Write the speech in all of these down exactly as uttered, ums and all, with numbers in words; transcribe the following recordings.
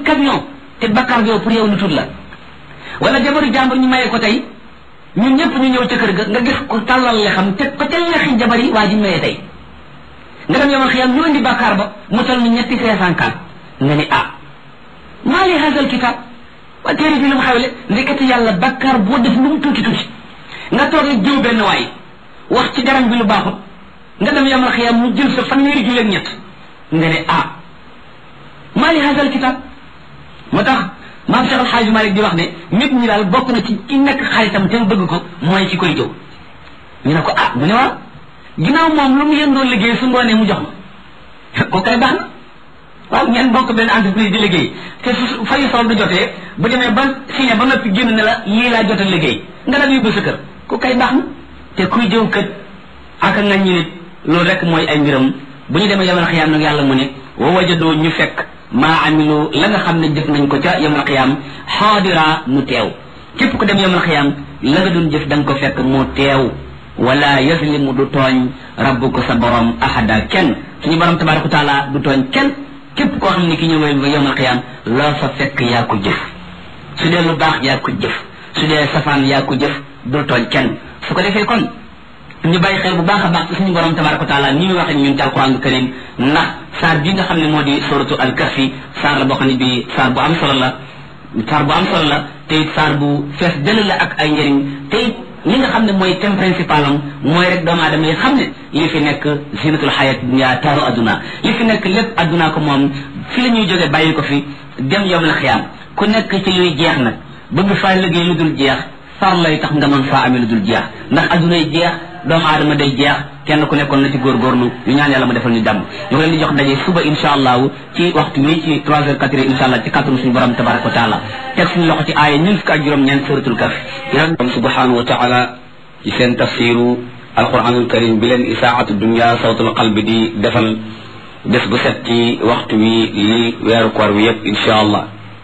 camion te bakkaar bi yow pour yow lu tuut la wala jabaru jàmbur ñu mayee ko tey ñun ñëpp ñu ñëw ca kër ga nga gis ko tàllal le xam teg ko ca lexi jabar yi waa ji mayee tey nga dem yomal xiyam ñu indi bakkaar ba mu toll ni ñetti cinq cent quatre nga ni ah maa li hasal kitab waa téere bi lu mu xewle ndekete yàlla bakkaar boo def lu mu tuuti tuuti nga toog rek jëw benn waay wax ci garam bi lu baaxut nga dem yomal xiyam mu jël sa fanweeri julli ak ñett nga ne ah maa li hasal kitab moo tax maam Cheikh Alxaaji Malik di wax ne nit ñi daal bokk na ci ki nekk xaritam te mu bëgg ko mooy ci koy jëw ñu ne ko ah mu ne waaw ginnaaw moom lu mu yëndoo liggéey su ngoonee mu jox ma ko kay baax na waaw ngeen bokk benn entreprise di liggéey te su fayu sol du jotee bu demee ba signé ba noppi génn ne la lii laa jot a liggéey nga dem yóbbu sa kër ko kay baax na te kuy jëw kët ak nga ñu nit loolu rek mooy ay mbiram bu ñu demee yamal xiyaam nag yàlla mu ne wa wajadoo ñu fekk maa amilu la nga xam ne jëf nañ ko ca yamal xiyaam xaadira mu teew képp ku dem yamal xiyaam la nga doon jëf da nga ko fekk mu teew wala yaslimu du tooñ rabbuka sa borom ahada kenn suñu borom tabaraka wa taala du tooñ kenn képp koo xam ne ki ñëw yamal xiyaam loo fa fekk yaa ko jëf su dee lu baax yaa ko jëf su dee safaan yaa ko jëf du tooñ kenn su ko defee kon ñu bàyyi xel bu baax a baax ci suñu borom tabaraka wa taala ni muy waxee ñun ci alquran karim ndax saar bi nga xam ne moo di suratu al-kahfi saar la boo xam ne bi saar bu am solo la saar bu am solo la te it saar bu fees dëll la ak ay njëriñ te it li nga xam ne mooy thème principal am mooy rek doomu aadama yi xam ne li fi nekk zinatul xayat dunya taaru adduna li fi nekk lépp adduna ko moom fi la ñuy jógee bàyyi ko fi dem yom la xiyaam ku nekk ci luy jeex nag bëgg faa liggéey lu dul jeex far lay tax nga mën faa amee lu dul jeex ndax adduna yi jeex doomu aadama day jeex kenn ku nekkoon na ci góorgóorlu ñu ñaan yàlla mu defal ñu jàmm ñu ngi leen di jox daje suba insha allahu ci waxtu wi ci trois heures quatre heures insha allah ci kàttanu suñu borom tabaraka wa taala teg suñu loxo ci aaya ñun fukk ak juróom ñeent suratul kaf borom subhanahu wa taala ci seen tafsiru alquranul karim bi leen isaatu dunya sawtul qalbi di defal bés bu set ci waxtu wi li weeru koor wi yëpp insha allah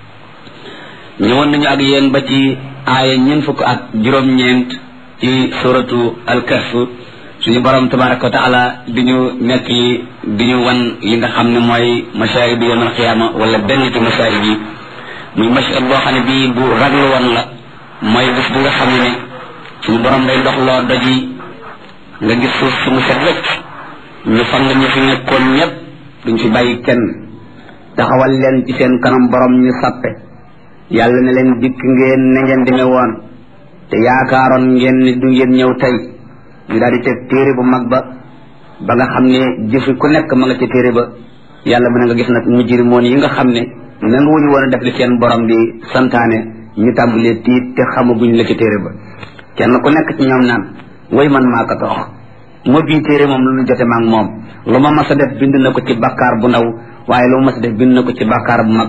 ñëwoon nañu ak yéen ba ci aaya ñun fukk ak juróom ñeent ci suratu al-kahf suñu borom tabaraka wa taala di ñu nekk di ñu wan li nga xam ne mooy masaahib bi yawmal qiyaama wala benn ci masaahib yi muy masaahib boo xam ne bii bu raglu woon la mooy bés bu nga xam ne suñu borom day dox loo doj yi nga gis suuf si mu set wecc ñu fang ñu fi nekkoon ñëpp duñ fi bàyyi kenn taxawal leen ci seen kanam borom ñu sappe yàlla ne leen dikk ngeen ne ngeen demee woon te yaakaaroon ngeen ni du ngeen ñëw tey ñu daal di teg téere bu mag ba ba nga xam ne jëfi ku nekk ma nga ca téere ba yàlla mën nga gis nag mujrimoon yi nga xam ne nanga wuñu woon a def li seen borom di santaane ñu tàmbalee tiit te xamaguñ la ca téere ba kenn ku nekk ci ñoom naan way man maa ko toox moo bii téere moom lu ñu jote maag moom lu ma mas a def bind na ko ci bàkkaar bu ndaw waaye lu ma mas a def bind na ko ci bàkkaar bu mag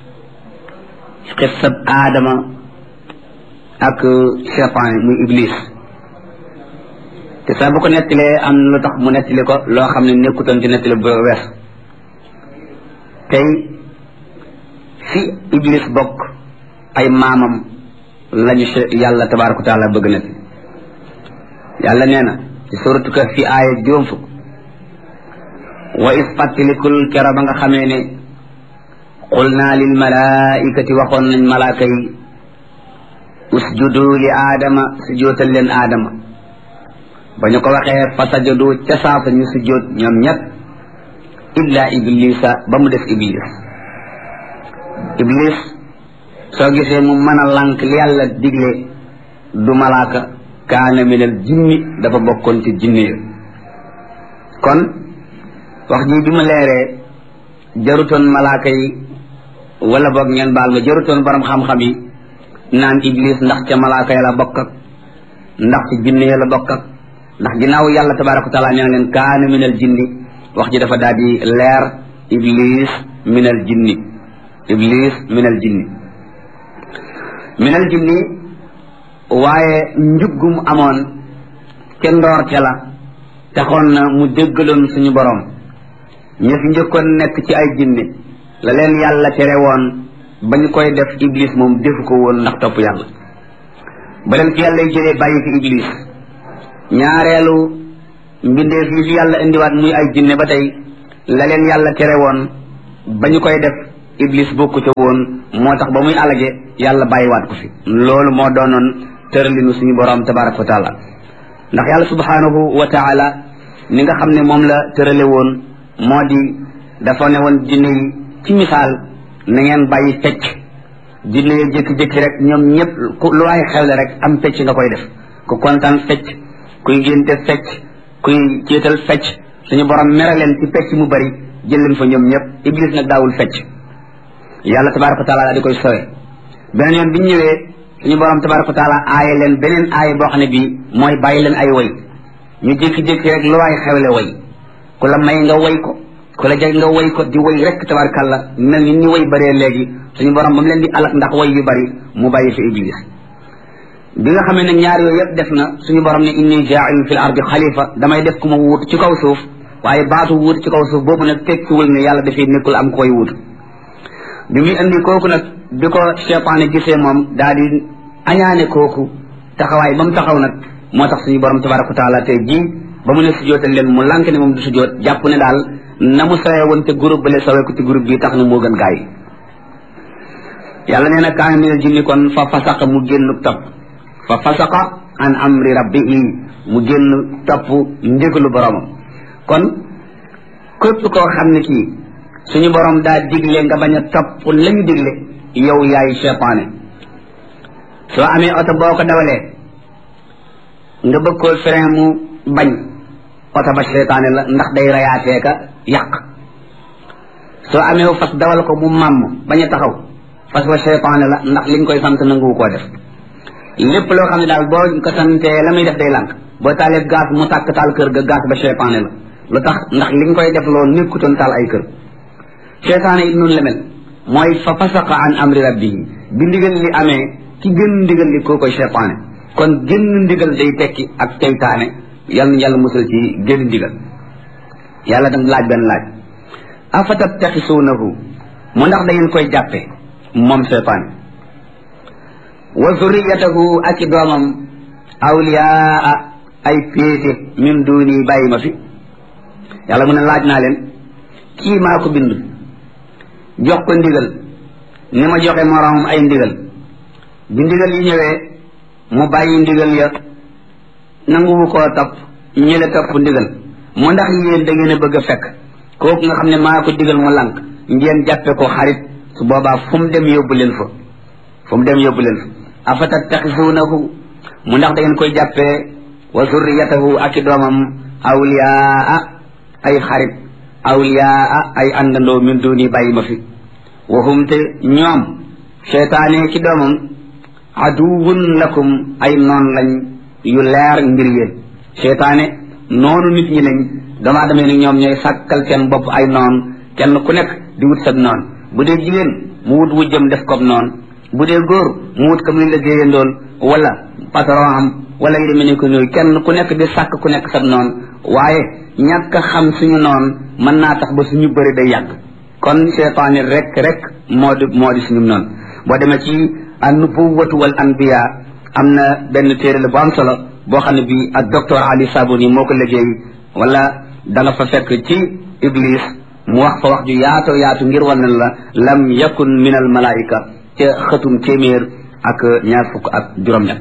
xissab aadama ak cheytaan muy iblis te saa bu ko nettalee am na lu tax mu nettali ko loo xam ne nekkutoon ci nettali bu wees tey fi iblis bokk ay maamam lañu yàlla tabaaraka wa taala bëgg na fi yàlla nee na ci suratu Kahf fi aaya juróom fukk wa is fàttalikul kero ba nga xamee ne qul naa lil malaikati waxoon nañ malaaka yi usjudu li aadama sujootal leen aadama ba ñu ko waxee fa sajadu ca saasa ñu sujoot ñoom ñett illa iblisa ba mu def iblis iblis soo gisee mu mën a lànk li yàlla digle du malaaka kaana minal jinni dafa bokkoon ci jinne kon wax ji bi ma leeree jarutoon malaaka yi wala boog ngeen baal ma jarutoon borom xam-xam yi naan iblis ndax ca malaaka ya la bokk ak ndax ci jinne ya la bokk ak ndax ginnaaw yàlla tabaraka wa taala nee na leen kaana minal jinni wax ji dafa daal di leer iblis minal jinni iblis minal jinni minal jinni waaye njuggum amoon ca ndoor ca la taxoon na mu déggaloon suñu borom ña fi njëkkoon nekk ci ay jinne la leen yàlla tere woon ba ñu koy def iblis moom defu ko woon ndax topp yàlla ba leen fi yàlla jëlee bàyyi fi iblis ñaareelu mbindeef yi fi yàlla indiwaat muy ay jinne ba tey la leen yàlla tere woon ba ñu koy def iblis bokku ca woon moo tax ba muy alage yàlla bàyyiwaat ko fi loolu moo doonoon tëralinu suñu borom tabaraka wa taala ndax yàlla subhanahu wa taala ni nga xam ne moom la tërale woon moo di dafa ne woon jinne yi ci misaal na ngeen bàyyi fecc jinne yi jékki-jékki rek ñoom ñëpp lu waay xewle rek am fecc nga koy def ku kontaan fecc kuy ngénte fecc kuy céetal fecc suñu borom mere leen ci fecc mu bari jël leen fa ñoom ñëpp iblis nag daawul fecc yàlla tabaraka wa taala daal di koy sowe beneen yoon bi ñu ñëwee suñu borom tabaraka wa taala aaye leen beneen aaye boo xam ne bii mooy bàyyi leen ay woy ñu jékki-jékki rek lu waay xewle woy ku la may nga woy ko ku la jag nga woy ko di woy rek tabarakàllah mel ni ni woy bëree léegi suñu borom ba mu leen di alak ndax woy yu bari mu bàyyi fi iblis bi nga xamee ne ñaar yooyu yëpp def na suñu borom ne inni jaa'ilun fil ardi xalifa damay def ku ma wuut ci kaw suuf waaye baatu wuut ci kaw suuf boobu nag tekkiwul ne yàlla dafay nekkul am koy wuut bi muy indi kooku nag bi ko cheytaane gisee moom daal di añaane kooku taxawaay ba mu taxaw nag moo tax suñu borom tabaraka wa taala tey jii ba mu ne sujootal leen mu lànk ne moom du sujoot jàpp ne daal na mu sawee woon te groupe bale sawee ko ci groupe bi tax na moo gën gaa yi yàlla nee na kaana minal jinni kon fa fasaqa mu génn topp fa fasaqa an amri rabbihi mu génn topp ndigalu boromam kon képp koo xam ne kii suñu borom daa digle nga bañ a topp la ñu digle yow yaay cheytaane soo amee oto boo ko dawalee nga bëgg koo frein mu bañ oto ba cheytaane la ndax day rayaatee ka yàq soo amee fas dawal ko mu màmm bañ a taxaw fas ba cheytaane la ndax li nga koy sant nanguwu koo def lépp loo xam ne daal boo ko santee la muy def day lànk boo taalee gaz mu tàkk taal kër ga gaz ba cheytaane la lu tax ndax li nga koy def loolu nekkutoon taal ay kër cheytaane it noonu la mel mooy fa fasaqa an amri rabbihi bi ndigal li amee ci gën ndigal li koo koy cheytaane kon génn ndigal day tekki ak seytaane yal na yàlla musal ci génn ndigal yàlla dam laaj benn laaj afatattaxisuunahu mu ndax da ngeen koy jàppe moom seytaane wa zurriyatahu ak i doomam awliyaa ay péete min duuni bàyyi ma fi yàlla mu ne laaj naa leen kii maa ko bind jox ko ndigal ni ma joxe moroomam ay ndigal bi ndigal yi ñëwee mu bàyyi ndigal ya nanguwu koo topp ñële topp ndigal mu ndax yéen da ngeen a bëgg a fekk kooku nga xam ne maa ko digal mu lànk ngeen jàppe ko xarit su boobaa fu mu dem yóbbu leen fa fu mu dem yóbbu leen fa afatattaxisuunahu mu ndax da ngeen koy jàppee wa zurriyatahu ak i doomam awliyaa ay xarit awliyaa ay àndandoo min duni bàyyi ma fi waxum te ñoom cheytaane ki doomam aduwun lakum ay noon lañ yu leer ngir yéen cheytaane noonu nit ñi lañ doomu aadama yi ñoom ñooy sàkkal seen bopp ay noon kenn ku nekk di wut sag noon bu dee jigéen mu wut wujjam def kob noon bu dee góor mu wut ko muy liggéeyandool wala patron am wala yu demee ni ko ñooyu kenn ku nekk di sàkk ku nekk sag noon waaye ñàkk a xam suñu noon mën naa tax ba suñu bëri day yàgg kon cheytaane rek rek moo di moo di suñu noonu boo demee ci an-nubuwwatu wal anbiya am na benn téere la bu am solo boo xam ne bi ak docteur Ali Sabuni moo ko liggéey wala da nga fa fekk ci Iblis mu wax fa wax ju yaatu yaatu ngir wan ne la lam yakun min al malaika ca xëtum téeméer ak ñaar fukk ak juróom-ñett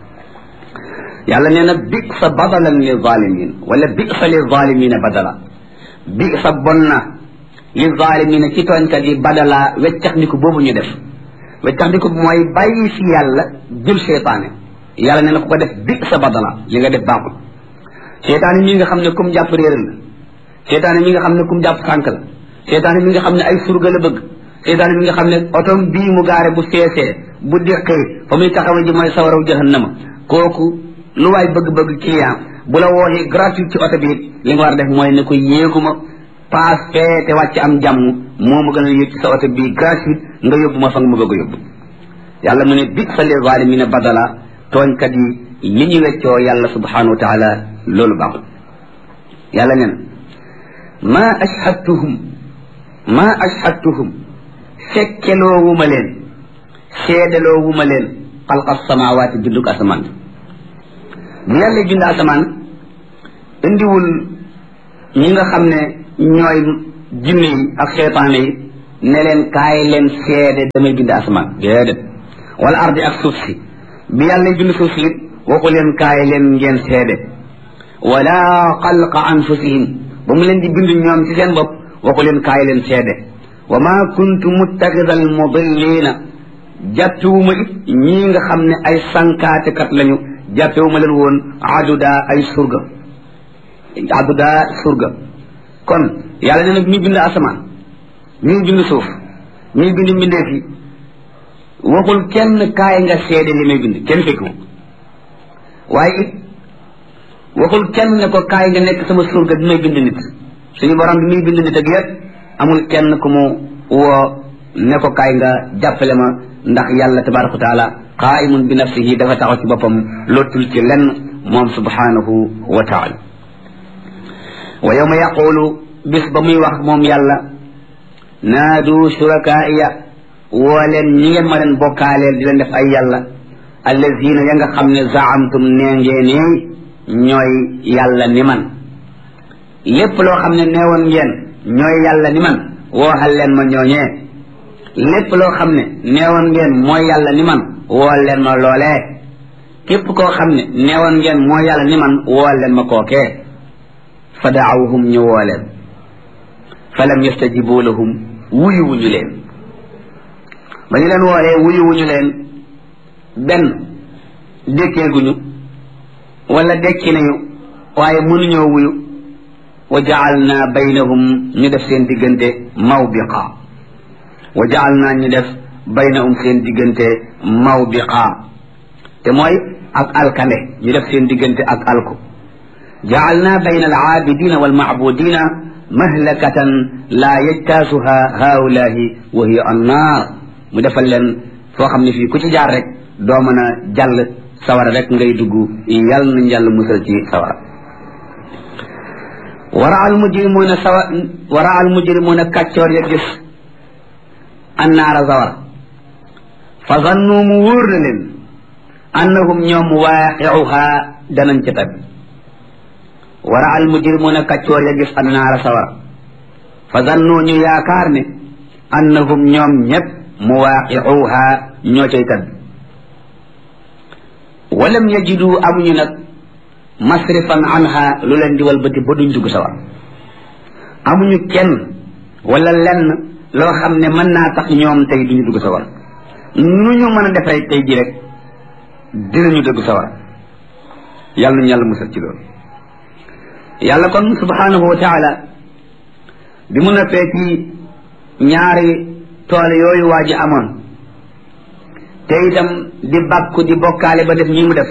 yàlla nee na bi sa badalan li zalimin wala bi sa li zalimina badala bi sa bon na li zalimina ci tooñkat yi badala weccax ndiku boobu ñu def weccax ndiku mooy bàyyi fi yàlla jël cheytaane yàlla nee na ku ko def bi sa badala li nga def baaxul cheytaane mi nga xam ne kum jàpp réeral la cheytaane mi nga xam ne kum jàpp sànk la cheytaane mi nga xam ne ay surga la bëgg cheytaane mi nga xam ne otom bii mu gaare bu feesee bu déqee fa muy taxawa ji mooy sawaraw jahannama kooku lu waay bëgg-bëgg client bu la wooxee gratuit ci oto bi li nga war a def mooy ne ko yéeguma paas fee te wàcc am jàmm moo ma gën a yéeg ci sa oto bii gratuit nga yóbbu ma fa nga ma bëgg a yóbbu yàlla mu ne bi sa li zalimina badala tooñkat yi li ñu weccoo yàlla subhanahu wa taala loolu baaxul yàlla nen ma ashhadtuhum ma ashhadtuhum fekkeloowuma leen seedaloowuma leen xalqa samawaati binduk asamaan bu yàlla bind asamaan indiwul ñi nga xam ne ñooy jinne yi ak seytaane yi ne leen kaay leen seede damay bind asamaan déedéet wala ardi ak suuf si bi yàlla bind suuf si it waxu leen kaay leen ngeen seede wala xalqa anfusihim ba mu leen di bind ñoom ci seen bopp waxu leen kaay leen seede wa ma kuntu muttaxidal mudillina jàppewuma it ñii nga xam ne ay sankaatekat lañu jàppewuma leen woon aduda ay surga aduda surga kon yàlla nee na mi bind asamaan mi bind suuf mi bind mbindeef yi waxul kenn kaay nga seede li may bind kenn fekku waaye it waxul kenn ne ko kaay nga nekk sama surga bi may bind nit suñu borom bi muy bind nit ak yépp amul kenn ku mu woo ne ko kaay nga jàppale ma ndax yàlla tabaraka wa taala qaimun bi nafsihi dafa taxaw ci boppam lottul ci lenn moom subhanahu wa taala wa yawma yaqulu bis ba muy wax moom yàlla naadu shurakaaiya woo leen ñi ngeen ma leen bokkaaleel di leen def ay yàlla allazina ya nga xam ne zaamtum nee ngeen ñooy yàlla ni man lépp loo xam ne neewoon ngeen ñooy yàlla ni man wooxal leen ma ñooñee lépp loo xam ne neewoon ngeen mooy yàlla ni man wool leen ma loolee képp koo xam ne neewoon ngeen mooy yàlla ni man wool leen ma kookee fa daawuhum ñu woo leen fa lam yastajibu lahum wuyu wuñu leen ba ñu leen woolee wuyu wuñu leen benn dékkeeguñu wala dekki nañu waaye mënuñoo wuyu wa jaalna baynahum ñu def seen diggante mawbiqa wa jaalna ñu def baynahum seen diggante mawbiqa te mooy ak alkande ñu def seen diggante ak alku jaalna bayna alaabidina walmaabudina mahlakatan la yajtaasuha haulahi wa hiya annaar mu defal leen foo xam ne fii ku ci jaar rek doo mën a jàll sawara rek ngay dugg yàlla nañ yàlla musal ci sawara wara al mujrimuuna sawa wara al mujrimuuna kàccoor ya gis annaara sawara fa zannu mu wóor na leen annahum ñoom waaqiuha danañ ca tab wara al mujrimuuna kàccoor ya gis annaara sawara fa zannu ñu yaakaar ne annahum ñoom ñëpp mu waaqiuha ñoo cay tab walam yajidu amuñu nag masrifan anha lu leen di walbati ba duñ dugg sawar amuñu kenn wala lenn loo xam ne mën naa tax ñoom tey duñu dugg sawar nu ñu mën a defee tey ji rek dinañu dugg sawar yàlla nañu yàlla musal ci loolu yàlla kon subhanahu wa taala bi mu noppee ci ñaari tool yooyu waa ji amoon te itam di bàkku di bokkaale ba def ñi mu def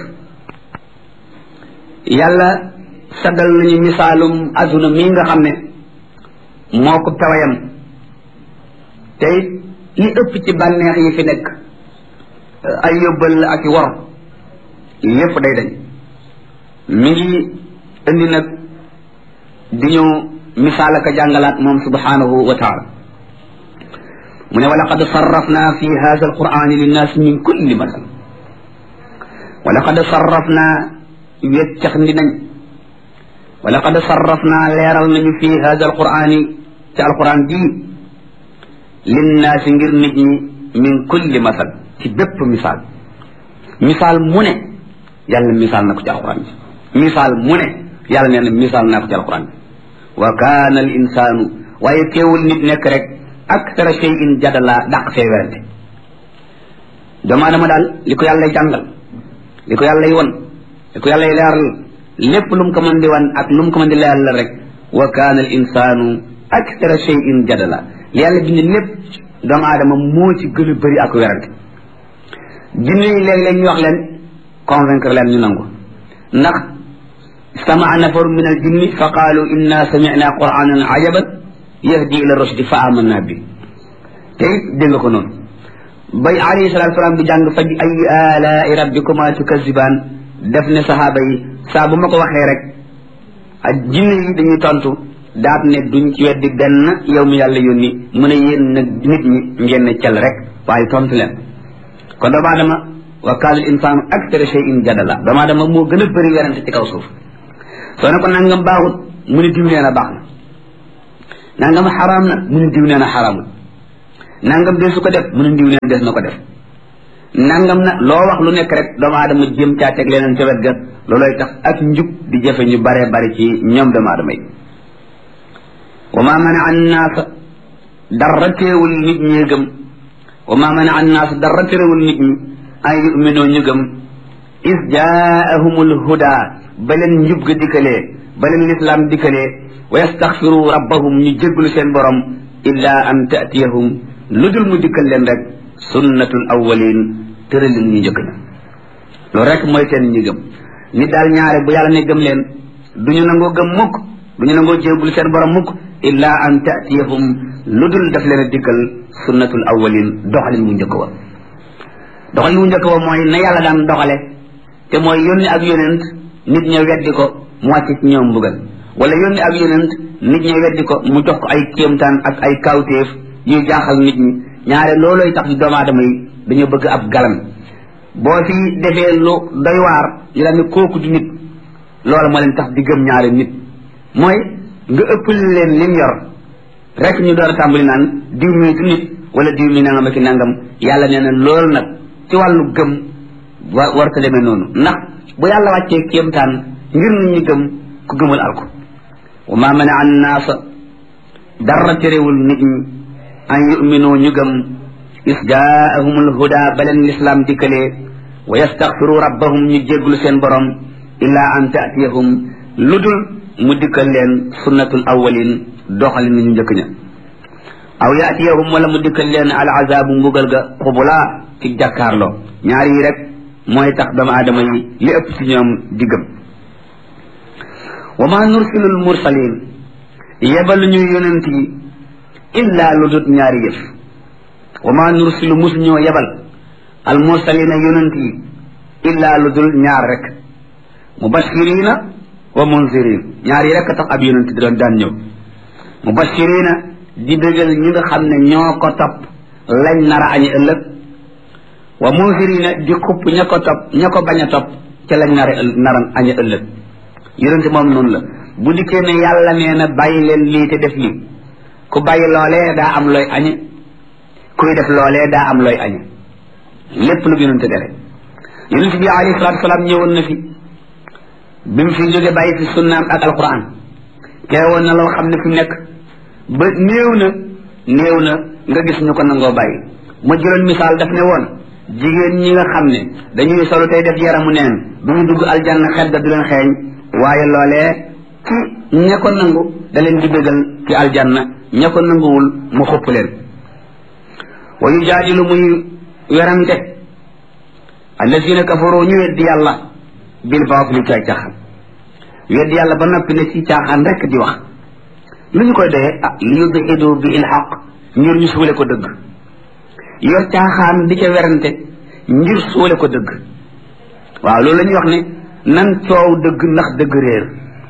yàlla saddal nañu misaalum adduna mii nga xam ne moo ko tawayam te it li ëpp ci bànneex yi fi nekk ay yóbbal ak i wor lépp day dañ mi ngi indi nag di ñu misaal ak a jàngalaat moom subhanahu wa taala mu ne wa laqad sarrafna fi hadha alqur'ani linnaasi min kulli masal wa laqad sarrafna weccax ndi nañ wa laqad sarrafna leeral nañu fi hada alqur'ani ci alquran ji linnaasi ngir nit ñi min kulli masal ci bépp misaal misaal mu ne yàlla misaal na ko ci alquran ji misaal mu ne yàlla nee na misaal naa ko ci alquran ji wa kaana al insaanu waaye teewul nit nekk rek akthara shay'in jadala dàq fee werante doomu aadama daal li ko yàlla jàngal li ko yàlla won li ko yàlla leeral lépp lu mu ko mën di wan ak lu mu ko mën di leeral la rek wa kaana al insaanu akthara shay'in jadala li yàlla bind lépp doomu aadama moo ci gën a bëri ak werante jinne yi léeg-léeg ñu wax leen convaincre leen ñu nangu ndax istama'a nafaru min al jinni fa qaalu inna sami'na qur'anan ajaban yahdi ila rushdi fa amanna bi te it dégg nga ko noonu bay alayhi salatu salaam bi jàng fa ay alaa'i rabbikuma tukazibaan def ne saxaaba yi saa bu ma ko waxee rek ak jinne yi dañuy tontu daat ne duñ ci weddi benn yow mi yàlla yónni mu ne yéen nag nit ñi ngeen ne cal rek waaye tontu leen kon doomu aadama wa kaana al insaanu akthara shay'in jadala doomu aadama moo gën a bëri werante ci kaw suuf soo ne ko nangam baaxut mu ne diw nee na baax na nangam xaraam na mu ne diw nee na xaraamul nangam de su ko def mu ne ndiw neen des na ko def nangam na loo wax lu nekk rek doomu aadama jëm caa teg leneen ca wet ga looloy tax ak njub di jafe ñu bare bari ci ñoom doomu aadama yi wa ma mana an naasa dara teewul nit ñi gëm wa ma mana an naasa dara teewul nit ñi ay yuminoo ñu gëm is jaahumul huda ba leen njub ga dikkalee ba leen lislaam dikkalee wa yastaxfiru rabbahum ñu jégglu seen borom illa an taatiyahum lu dul mu dikkal leen rek sunnatul awwalin tëralin ñu njëkk na loolu rek mooy seen ñi gëm nit daal ñaare bu yàlla ne gëm leen duñu nangoo gëm mukk duñu nangoo jégglu seen borom mukk illa an taatiyahum lu dul daf leen a dikkal sunnatul awwalin doxalin mu njëkk wa doxalin mu njëkk wa mooy na yàlla daan doxale te mooy yónni ak yonent nit ña weddi ko mu wàcc ci ñoom mbugal wala yónni ak yonent nit ña weddi ko mu jox ko ay kéemtaan ak ay kawtéef yuy jaaxal nit ñi ñaare loolooy tax doomu aadama yi dañoo bëgg ab galan boo fi defee lu doy waar ñu daal ne kooku du nit loola moo leen tax di gëm ñaare nit mooy nga ëppal leen lim yor rek ñu door a tàmbali naan diw mi du nit wala diw mi nangam ak nangam yàlla nee na loolu nag ci wàllu gëm wa warta demee noonu ndax bu yàlla wàccee kéemtaan ngir nit ñi gëm ku gëmul alko wa ma mana an naasa dara terewul nit ñi an yuminu ñu gëm is jaahumul huda ba leen lislaam dikkalee wa yastaxfiru rabbahum ñu jégglu seen borom illa an taatiyahum lu dul mu dikkal leen sunnatul awwalin doxalin ñu njëkk ña aw yaatiyahum wala mu dikkal leen al azabu mbugal ga xubula ci jàkkaarloo ñaar yi rek mooy tax doomu aadama yi li ëpp ci ñoom di gëm wa ma nursilul mursalin yebalu ñu yonent yi illa lu dut ñaari yëf wa ma nursilu mus ñoo yebal al mursalina yonent yi illa lu dul ñaar rek mubashirina wa munzirin ñaar yi rek tax ab yonent di doon daan ñëw mubashirina di bégal ñi nga xam ne ñoo ko topp lañ nar a añi ëllëg wa munzirina di xupp ña ko topp ña ko bañ a topp ca lañ nar a nar a añi ëllëg yonent moom noonu la bu dikkee ne yàlla nee na bàyyi leen lii te def lii ku bàyyi loolee daa am looy añe kuy def loolee daa am looy añe lépp lu yonent dere yonent bi alayhi salaatu wasalaam ñëwoon na fi bi mu fi jóge bàyyi fi sunnaam ak alquran teewoon na loo xam ne fi nekk ba néew na néew na nga gis ñu ko nangoo bàyyi ma jëloon misaal daf ne woon jigéen ñi nga xam ne dañuy solu tey def yaramu neen du ñu dugg aljanna xet ga du leen xeeñ waaye loolee ci ña ko nangu da leen di bégal ci aljanna ña ko nanguwul mu xupp leen wa yujaadilu muy werante allazina kafaru ñu weddi yàlla bil baatili ci ay caaxaan weddi yàlla ba noppi ne ci caaxaan rek di wax lu ñu koy doyee ah li yudhidu bi il xaq ngir ñu suule ko dëgg yor caaxaan di ca werante ngir suule ko dëgg waaw loolu la ñuy wax ne nan coow dëgg ndax dëgg réer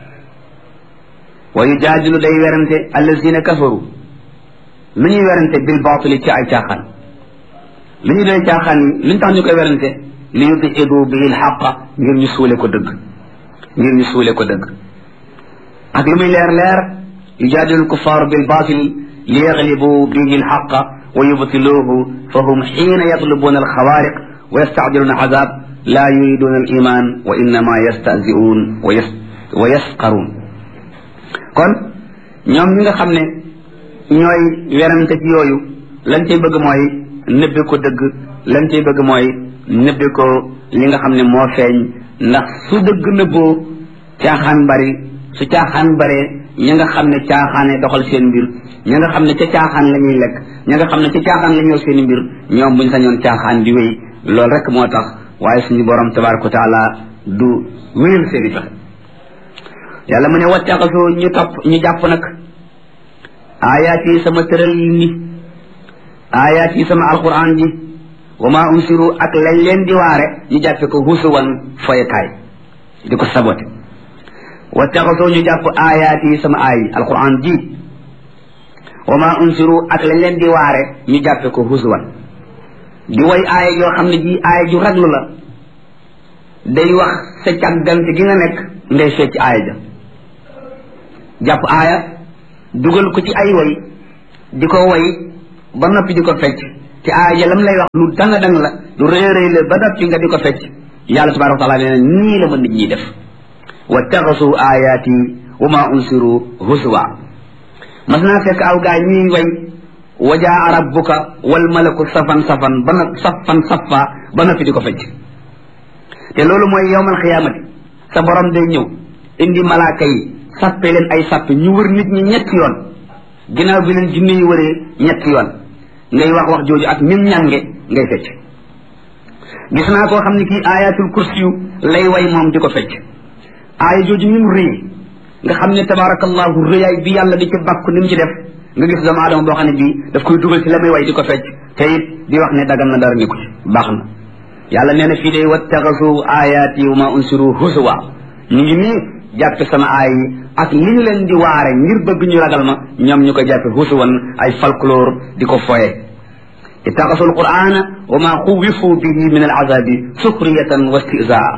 wa yujaadilu day werante allazina kafaru lu ñuy werante bil baatili ci ay caaxaan lu ñu doy caaxaan yi lu ñu tax ñu koy werante li yudhidu bi il xaq ngir ñu suule ko dëgg ngir ñu suule ko dëgg ak lu muy leer leer yujaadilu alkuffar bil baatili li yaglibu bihi il xaq wa yubtiluhu fa hum xiina yatlubuna alxawaariq wa yastacjiluna azab la yuriduna al iman wa innama yastahzi'un wa yas wa yasqarun kon ñoom ñi nga xam ne ñooy werante ci yooyu lañ cay bëgg mooy nëbbe ko dëgg lañ cay bëgg mooy nëbbe ko li nga xam ne moo feeñ ndax su dëgg nëbboo caaxaan bari su caaxaan baree ña nga xam ne caaxaane doxal seen mbir ña nga xam ne ca caaxaan la ñuy lekk ña nga xam ne ca caaxaan la ñuy yor seen mbir ñoom buñ sañoon caaxaan di wéy loolu rek moo tax waaye suñu borom tabaraka wa taala du wéyal seen i pexe yàlla mu ne wattaxasoo ñu topp ñu jàpp nag aayaat yi sama tëral ni aayaat yi sama alquran ji wa ma unsiru ak lañ leen di waare ñu jàppe ko husuwan foyekaay di ko sabote wattaxasoo ñu jàpp aayaat yi sama aay alquran ji wa ma unsiru ak lañ leen di waare ñu jàppe ko husuwan di way aaya yoo xam ne ji aaya ju raglu la day wax sa càggante gi nga nekk ngay fecc aaya ja jàpp aaya dugal ko ci ay way di ko way ba noppi di ko fecc te aaya lam lay wax lu danga dang la lu rëy rëy la ba noppi nga di ko fecc yàlla tabaraka wa taala nee na nii la ma nit ñi def wattaxasu ayaati wa ma unsiru huswa mas naa fekk aw gaa ñuy way wajaa rabbuka wal malaku safan safan ba na safan safa ba noppi di ko fecc te loolu mooy yowmal xiyaamati sa borom day ñëw indi malaaka yi sappe leen ay sappe ñu wër nit ñi ñetti yoon ginnaaw bi leen jinne yi wëree ñetti yoon ngay wax wax jooju ak nim ñànge ngay fecc gis naa koo xam ne kii ayatul kursi yu lay way moom di ko fecc aaya jooju ni mu rëy nga xam ne tabarakallahu rëyaay bi yàlla di ci bàkku ni mu ci def nga gis doomu aadama boo xam ne bii daf koy dugal ci la may way di ko fecc te it di wax ne dagal na dara ni ko ci baax na yàlla nee na fii day wattaxasu ayaati wa ma unsiru huswa ñu ngi nii jàppe sama aay yi ak li ñu leen di waare ngir bëgg ñu ragal ma ñoom ñu ko jàppe huswan ay folklore di ko foye ittaxasu alqur'ana wa ma xuwifu bihi min alazabi suxriyatan wa istizaa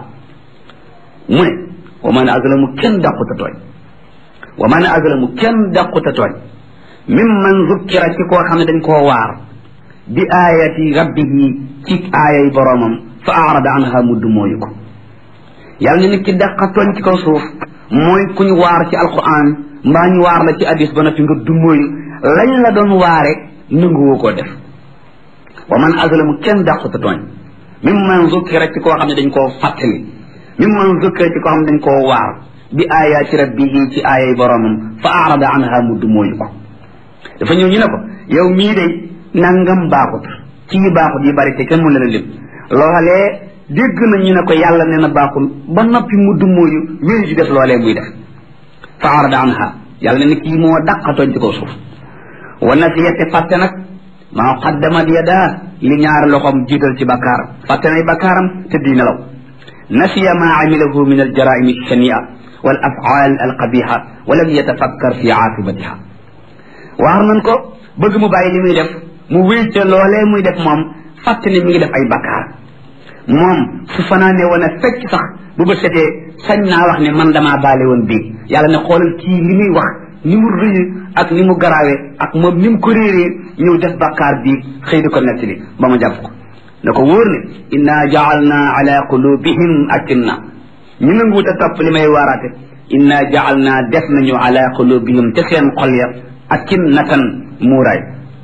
mu ne wa man azlamu kenn dàquta tooñ wa man azlamu kenn dàquta tooñ mimman zukkira ci koo xam ne dañ koo waar bi ayati rabbihi ci aayay boroomam fa arada anha mudd mooyu ko yàlla ne nit ki dàqa tooñ ci kaw suuf mooy ku ñu waar ci alquran mbaa ñu waar la ci hadis ba noppi nga du mooyu lañ la doon waare nanguwoo koo def wa man azlamu kenn dàquta tooñ mimman zukkira ci koo xam ne dañ koo fàttali mimman zukkira ci koo xam ne dañ koo waar bi ayati rabbihi ci aayay boroomam fa arada anha mudd mooyu ko dafa ñëw ñu ne ko yow mii day nangam baaxut ci yi baaxut yi bari te kenn mun leen a lim loolee dégg na ñu ne ko yàlla nee na baaxul ba noppi mu dummóoyu wéy di def loolee muy def fa arada anha yàlla ne kii moo dàqatoon ci kaw suuf wa nasiyate fàtte nag maa qaddamat yadaa li ñaari loxoom jiital ci bakkaaram fàtte nay bakkaaram te di nelaw nasiya maa amilahu min aljaraimi alshania wal afaal alqabiha wa lam yatafakkar fi aaqibatiha waar nañ ko bëgg mu bàyyi li muy def mu wéy ca loolee muy def moom fàtte ne mi ngi def ay bakkaar moom su fanaane woon a fecc sax bu ba setee sañ naa wax ne man damaa baale woon bii yàlla ne xoolal kii li muy wax ni mu rëy ak ni mu garaawee ak moom ni mu ko réeree ñëw def bakkaar bii xëy di ko nettali ba ma jàpp ko na ko wóor ne inna jaalna ala qulubihim akinna ñu nanguwut a topp li may waaraate inna jaalna def nañu ala qulubihim te seen xol ya akinnatan muuraay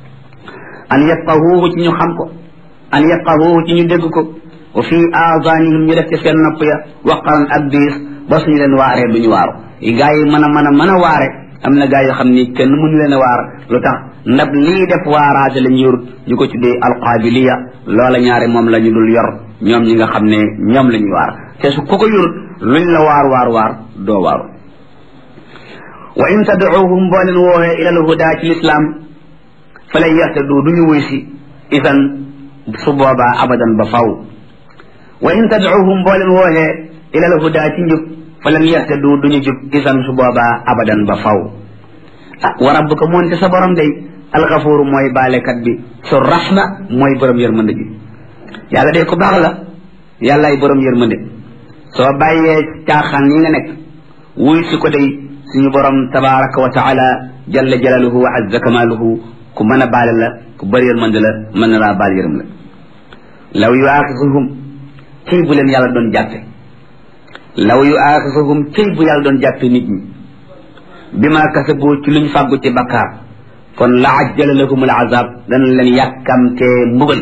an yafqahuhu ci ñu xam ko an yafqahuhu ci ñu dégg ko wa fi aadanihim ñu def ci seen nopp ya waqaran ak diis ba suñu leen waaree du ñu waaru yi gaa yi mën a mën a mën a waare am na gaa yoo xam ni kenn mënu leen a waar lu tax ndab lii def waaraate la ñu yorut ñu ko tuddee alqaabiliya loola ñaare moom la ñu dul yor ñoom ñi nga xam ne ñoom la ñuy waar te su ko ko yorut luñ la waar waar waar doo waaru wa in tadcuuhum boo leen woowee ila alhuda ci lislaam fa lan yahtadu duñu wuy si idan su boobaa abadan ba faw wa in tadcuuhum boo leen woowee ila alhuda ci njub fa lan yahtadu duñu jub idan su boobaa abadan ba faw ah wa rabbuka moonte sa borom day alxafuuru mooy baalekat bi su rahma mooy borom yërmande ji yàlla day ko baax la yàllaay borom yërmande soo bàyyee caaxaan yi nga nekk wuy si ko day suñu borom tabaraka wa taala jalla jalaluhu wa azza kamaluhu ku mën a baale la ku bëri yërmande la mën na laa baal yërëm la law yu aaxisuhum cëy bu leen yàlla doon jàppe law yu aaxisuhum cëy bu yàlla doon jàppe nit ñi bi ma kasaboo ci luñ fàggu ci bakkaar kon la ajjala lahum al azab dana leen yàkkamtee mbugal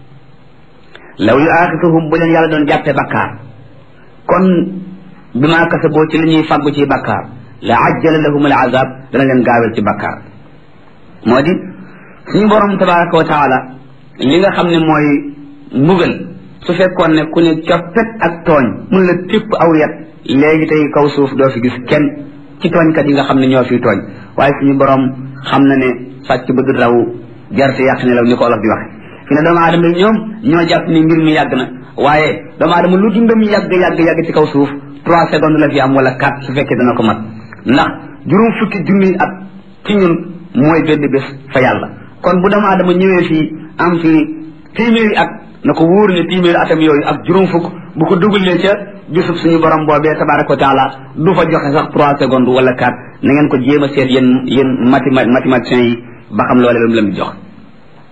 law yu aaxisuhum bu leen yàlla doon jàppe bakkaar kon bi ma kasaboo ci li ñuy fàggu ci bakkaar la ajjala lahum al azab dana leen gaawel ci bakkaar moo di suñu borom tabaraka wa taala li nga xam ne mooy mbugal su fekkoon ne ku ne coppet ak tooñ mun la tépp aw yat léegi tey kaw suuf doo fi gis kenn ci tooñkat yi nga xam ne ñoo fi tooñ waaye suñu borom xam na ne sàcc bëgg raw gerte yàq ne law ni ko olof di waxe fi ne doomu aadama yi ñoom ñoo jàpp ni mbir mi yàgg na waaye doomu aadama lu dundam yàgg yàgg yàgg ci kaw suuf trois secondes la fi am wala quatre su fekkee dana ko mat ndax juróom fukki junni at ci ñun mooy benn bés fa yàlla kon bu doomu aadama ñëwee fii am fii téeméeri at na ko wóor ne téeméeri atam yooyu ak juróom fukk bu ko dugalee ca bisub suñu borom boobee tabaraka wa taala du fa joxe sax trois secondes wala quatre na ngeen ko jéem a seet yéen yéen mathéma mathématiciens yi ba xam loole lu mu leen di jox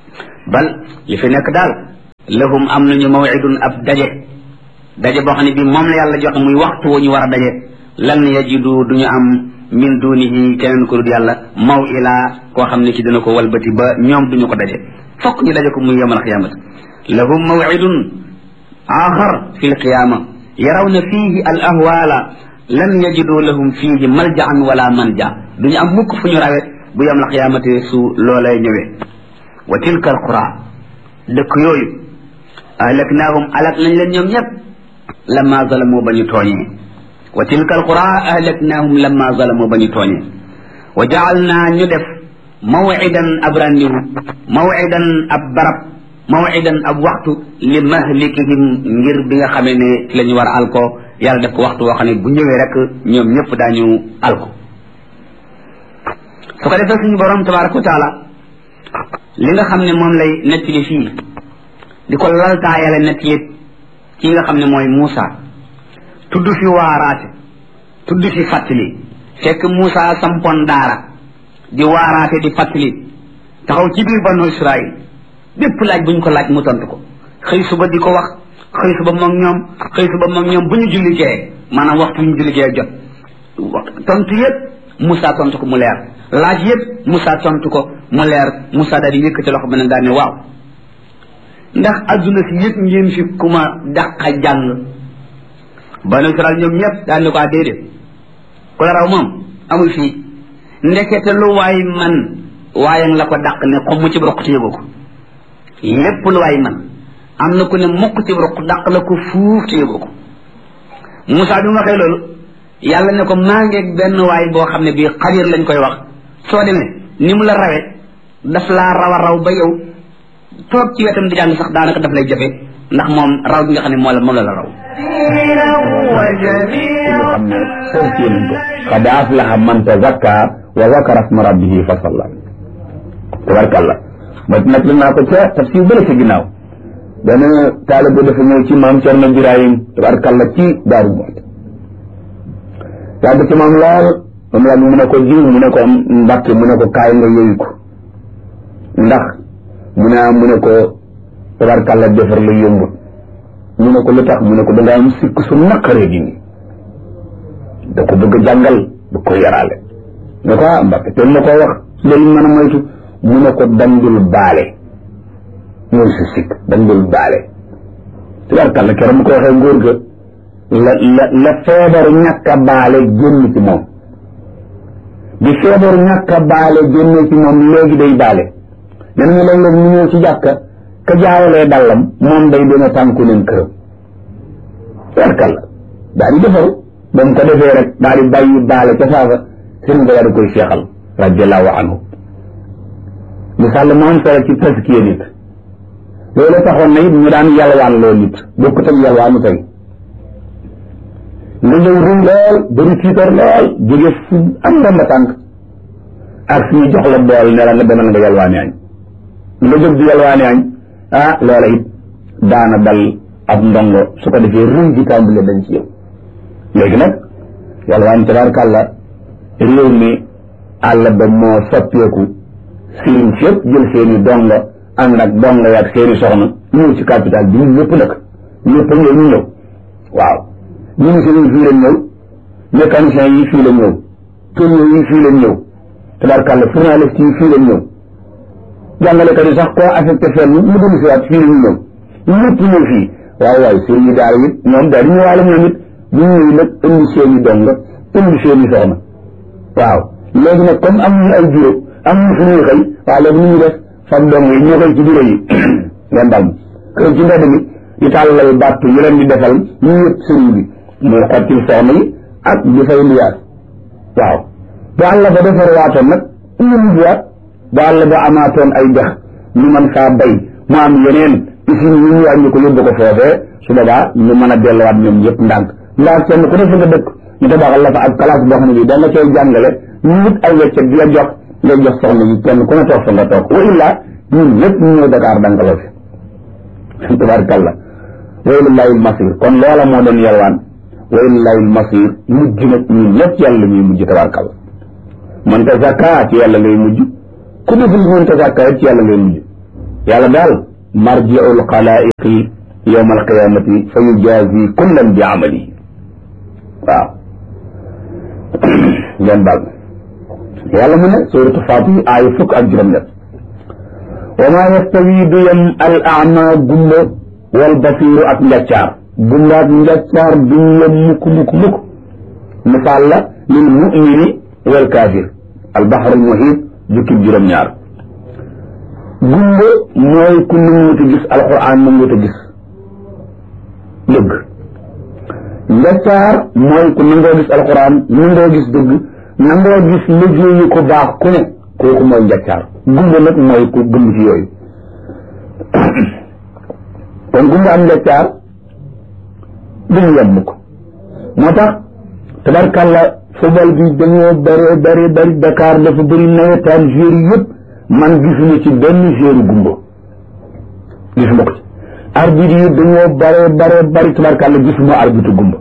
bal li fi nekk daal lahum am nañu mawidun ab daje daje boo xam ne bi moom la yàlla jox muy waxtu wu ñu war a daje lan yajidu duñu am min dunihi keneen ko dul yàlla maw ilaa koo xam ne ki dina ko walbati ba ñoom duñu ko daje fokk ñu daje ko muy yawmal qiyaamati lahum mawidun axar fi lqiyaama yarawna fihi al ahwaala lan yajidu lahum fihi maljaan wala manja duñu am mukk fu ñu rawe bu yawmal qiyaamati su loolay ñëwee wa tilka al qura dëkk yooyu ahlaknaahum alak nañ leen ñoom ñëpp lamma zalamu ba ñu tooñee wa tilka al qura ahlaknaahum lamma zalamu ba ñu tooñee wa jaalnaa ñu def mawidan ab randiwu mawidan ab barab mawidan ab waxtu li mahlikihim ngir bi nga xamee ne ci la ñu war a alko yàlla def ko waxtu woo xam ne bu ñëwee rek ñoom ñëpp daañu alko su ko defee suñu borom tabaraka wa taala li nga xam ne moom lay nettali fii di ko laltaayale nettali ci nga xam ne mooy Muusa tudd fi waaraate tudd fi fàttali fekk Muusa sampoon daara di waaraate di fàttali taxaw ci biir banu Israil bépp laaj bu ñu ko laaj mu tontu ko xëy suba di ko wax xëy suba moom ñoom xëy suba moom ñoom bu ñu julli gee maanaam waxtu bu ñu julli gee jot tontu yëpp Muusa tontu ko mu leer laaj yëpp Muusa tontu ko mu leer Muusa daal di yëkkati loxo ba ne daal ne waaw ndax adduna si yëpp ngeen fi ku ma dàqa jàng banu Israil ñoom ñëpp daal ne ko déedéet ku la raw moom amul fii ndekete lu waay man waaye la ko dàq ne xom mu ci roq te yëgoo ko lépp lu waay man am na ku ne mokk ci roq dàq la ko fuuf te yëgoo ko Moussa bi mu waxee loolu yàlla ne ko maa ngeeg benn waay boo xam ne bii xabiir lañ koy wax soo demee ni mu la rawe daf laa raw a raw ba yow toog ci wetam di jàng sax daanaka daf lay jafe ndax moom raw bi nga xam ne moo la moom la la raw xam ne foofu nañ ko qad aflaha man tazakka wa zakara isma rabbihi fa salla tabarkalla ma nag la naa ko ca tafsir bële ca ginnaaw benn taalibe dafa ñëw ci maam Cerno Birahim tabarkalla ci Daaru Muxti yàgg ci moom lool moom la mu ne ko jiw mu ne ko Mbàkke mu ne ko kaay nga yooyu ko ndax mu ne mu ne ko tabarkalla defar la yombut mu ne ko lu tax mu ne ko dangaa am sikk su naqaree gi nii da ko bëgg a jàngal da ko yaraale ne ko ah Mbàkke te ma ko wax loolu mën a moytu mu ne ko dandul baale mooy si sikk dandul baale tabarkalla keroog mu ko waxee ngóor ga la la la feebaru ñàkk a baale génn ci moom bi feebaru ñàkk a baale génn ci moom léegi day baale nen ñu léeg-léeg ñu ñëw ci jàkka ka jaawalee dallam moom day dina tànku leen këram tabarkalla daal di defaru ba mu ko defee rek daal di bàyyi baale ca saafa sëriñ ko daal di koy seexal radiallahu anhu misaal mu am solo ci taskiya nit loolu taxoon na it ñu daan yalwaan loo nit bokkut ak yalwaanu tey nga ñëw rëy lool bëri tiitar lool jóge fu am ndomba tànk ak suñu jox la bool ne la nga demal nga yalwaani añ nga jóg di yalwaani añ ah loola it daana dal ab ndongo su ko defee rëy ji tàmbale dañ ci yow léegi nag yalwaan tabarkàlla réew mi àll ba moo soppeeku sëriñ sépp jël seeni dongo ànd ak dongo yaag seeni soxna ñëw ci capital bi ñun ñëpp nag ñëpp a ñëw ñu ñëw waaw ministres yi fii lañ ñëw mécaniciens yi fii lañ ñëw tourneurs yi fii lañ ñëw tabarkàlla journalistes yi fii lañ ñëw jàngalekat yi sax koo affecté fenn mu dellu si waat fii lañu ñëw ñëpp ñëw fii waaw waaw sëriñ yi daara it ñoom daal di ñëwaale ñoom it bu ñëwee nag indi seeni dongo indi seeni soxna waaw léegi nag comme am ñu ay bureau am ñu fu ñuy xëy waaw léegi ni ñu def fam dong yi ñoo koy ci bureau yi ngeen dal kër ci mbedd mi di tàllal bàtt yu leen di defal ñu yëpp sëriñ bi muy xottil soxna yi ak di fay liyaas waaw bu àll ba defar waatoon nag ñu mujjuwaat bu àll ba amaatoon ay dex ñu mën saa bay mu am yeneen usine ñu ñu wàññi ko yóbbu ko foofee su boobaa ñu mën a delluwaat ñoom yëpp ndànk ndax kenn ku ne fa nga dëkk ñu tabaxal la fa ak classe boo xam ne bi da nga cay jàngale ñu wut ay weccet di la jox ngay jox soxna yi kenn ku ne toog fa nga toog wa illaa ñun ñëpp ñu ñëw Dakar dankaloo fi tabarkalla wa ilallaahil masir kon loola moo doon yalwaan wa ilallaahil masir mujj nag ñun ñëpp yàlla ñuy mujj tabarkalla man ta zakka ci yàlla ngay mujj ku deful man ta zakka ci yàlla ngay mujj yàlla daal marji'ul xalaa'iqi yawma alqiyamati fa yujazi kullan bi amalihi waaw ngeen baal yàlla mu ne suratu Fatir aaya fukk ak juróom-ñett wa maa yastawi du yem al a'ma gumba wal basiru ak njaccaar gumba ak njaccaar duñ yem mukk mukk mukk misaal la lil mu'mini wal kaafir al bahrul muhiit jukkib juróom-ñaar gumba mooy ku nanguwut a gis alquran nanguwut a gis dëgg njaccaar mooy ku nangoo gis alquran nangoo gis dëgg nangoo gis liggéeyu ko baax ku ne kooku mooy njaccaar gumba nag mooy ku gëmb ci yooyu kon gumba am njaccaar duñu yem mukk moo tax tabarkàlla football bi dañoo bare bare bari Dakar dafa bëri nawetaan joueur yëpp man gisuma ci benn joueur gumba gisuma ko ci arbitre yi dañoo bare bare bari tabarkàlla gisuma arbitre gumba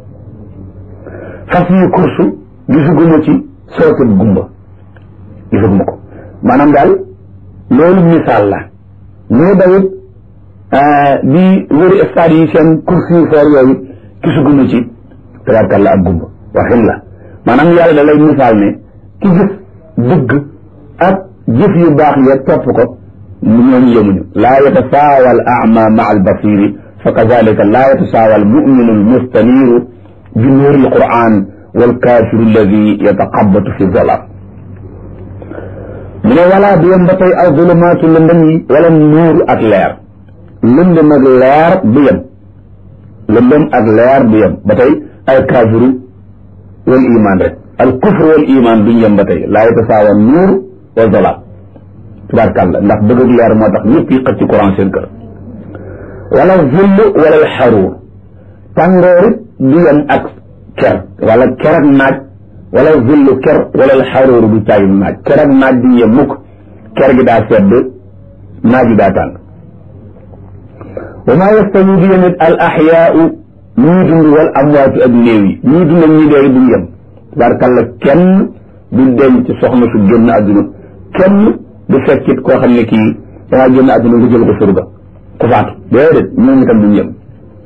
fas yi course gisuguma ci sootet gumba gisuguma ko maanaam daal loolu misaal la ñoo dawit di wëri stade yi seen course yu foor yooyu gisuguma ci tabarkàlla ak gumba waxin la maanaam yàlla da lay misaal ne ki gis dëgg ak jëf yu baax ya topp ko ñooñu yemuñu laa yatasaawa al a'ma ma'a al basiri fa kadhalika laa yatasaawa al mu'minu al mustaniru bi nuuri al quran wal kaafiru alladi yataqabbatu fi zalaam mu ne walaa du yem ba tey aw zulumaatu lëndëm yi wala nuuru ak leer lëndëm ak leer du yem lëndëm ak leer du yem ba tey al kaafiru wal iman rek al kufru wal iman duñ yem ba tey laa yatasaawa nuur wa zalaam tubaarkàlla ndax bëgg ak leer moo tax ñëpp yi xëcc ci courant seen kër wala zull wala al xaruur tàngoorit du yem ak ker wala ker ak naaj wala zullu ker wala al xaruur du tàyyi naaj ker ak naaj duñ yem mukk ker gi daa sedd naaj gi daa tàng wa maa yastawi du yemit al axyaau ñuy dund wal amwaatu ak néew yi ñuy dund ak ñi dee duñ yem tubaarkàlla kenn du denc soxna su génn àdduna kenn du fekkit koo xam ne kii dangaa génn àdduna nga jël ko surga ku faatu déedéet ñoom itam duñ yem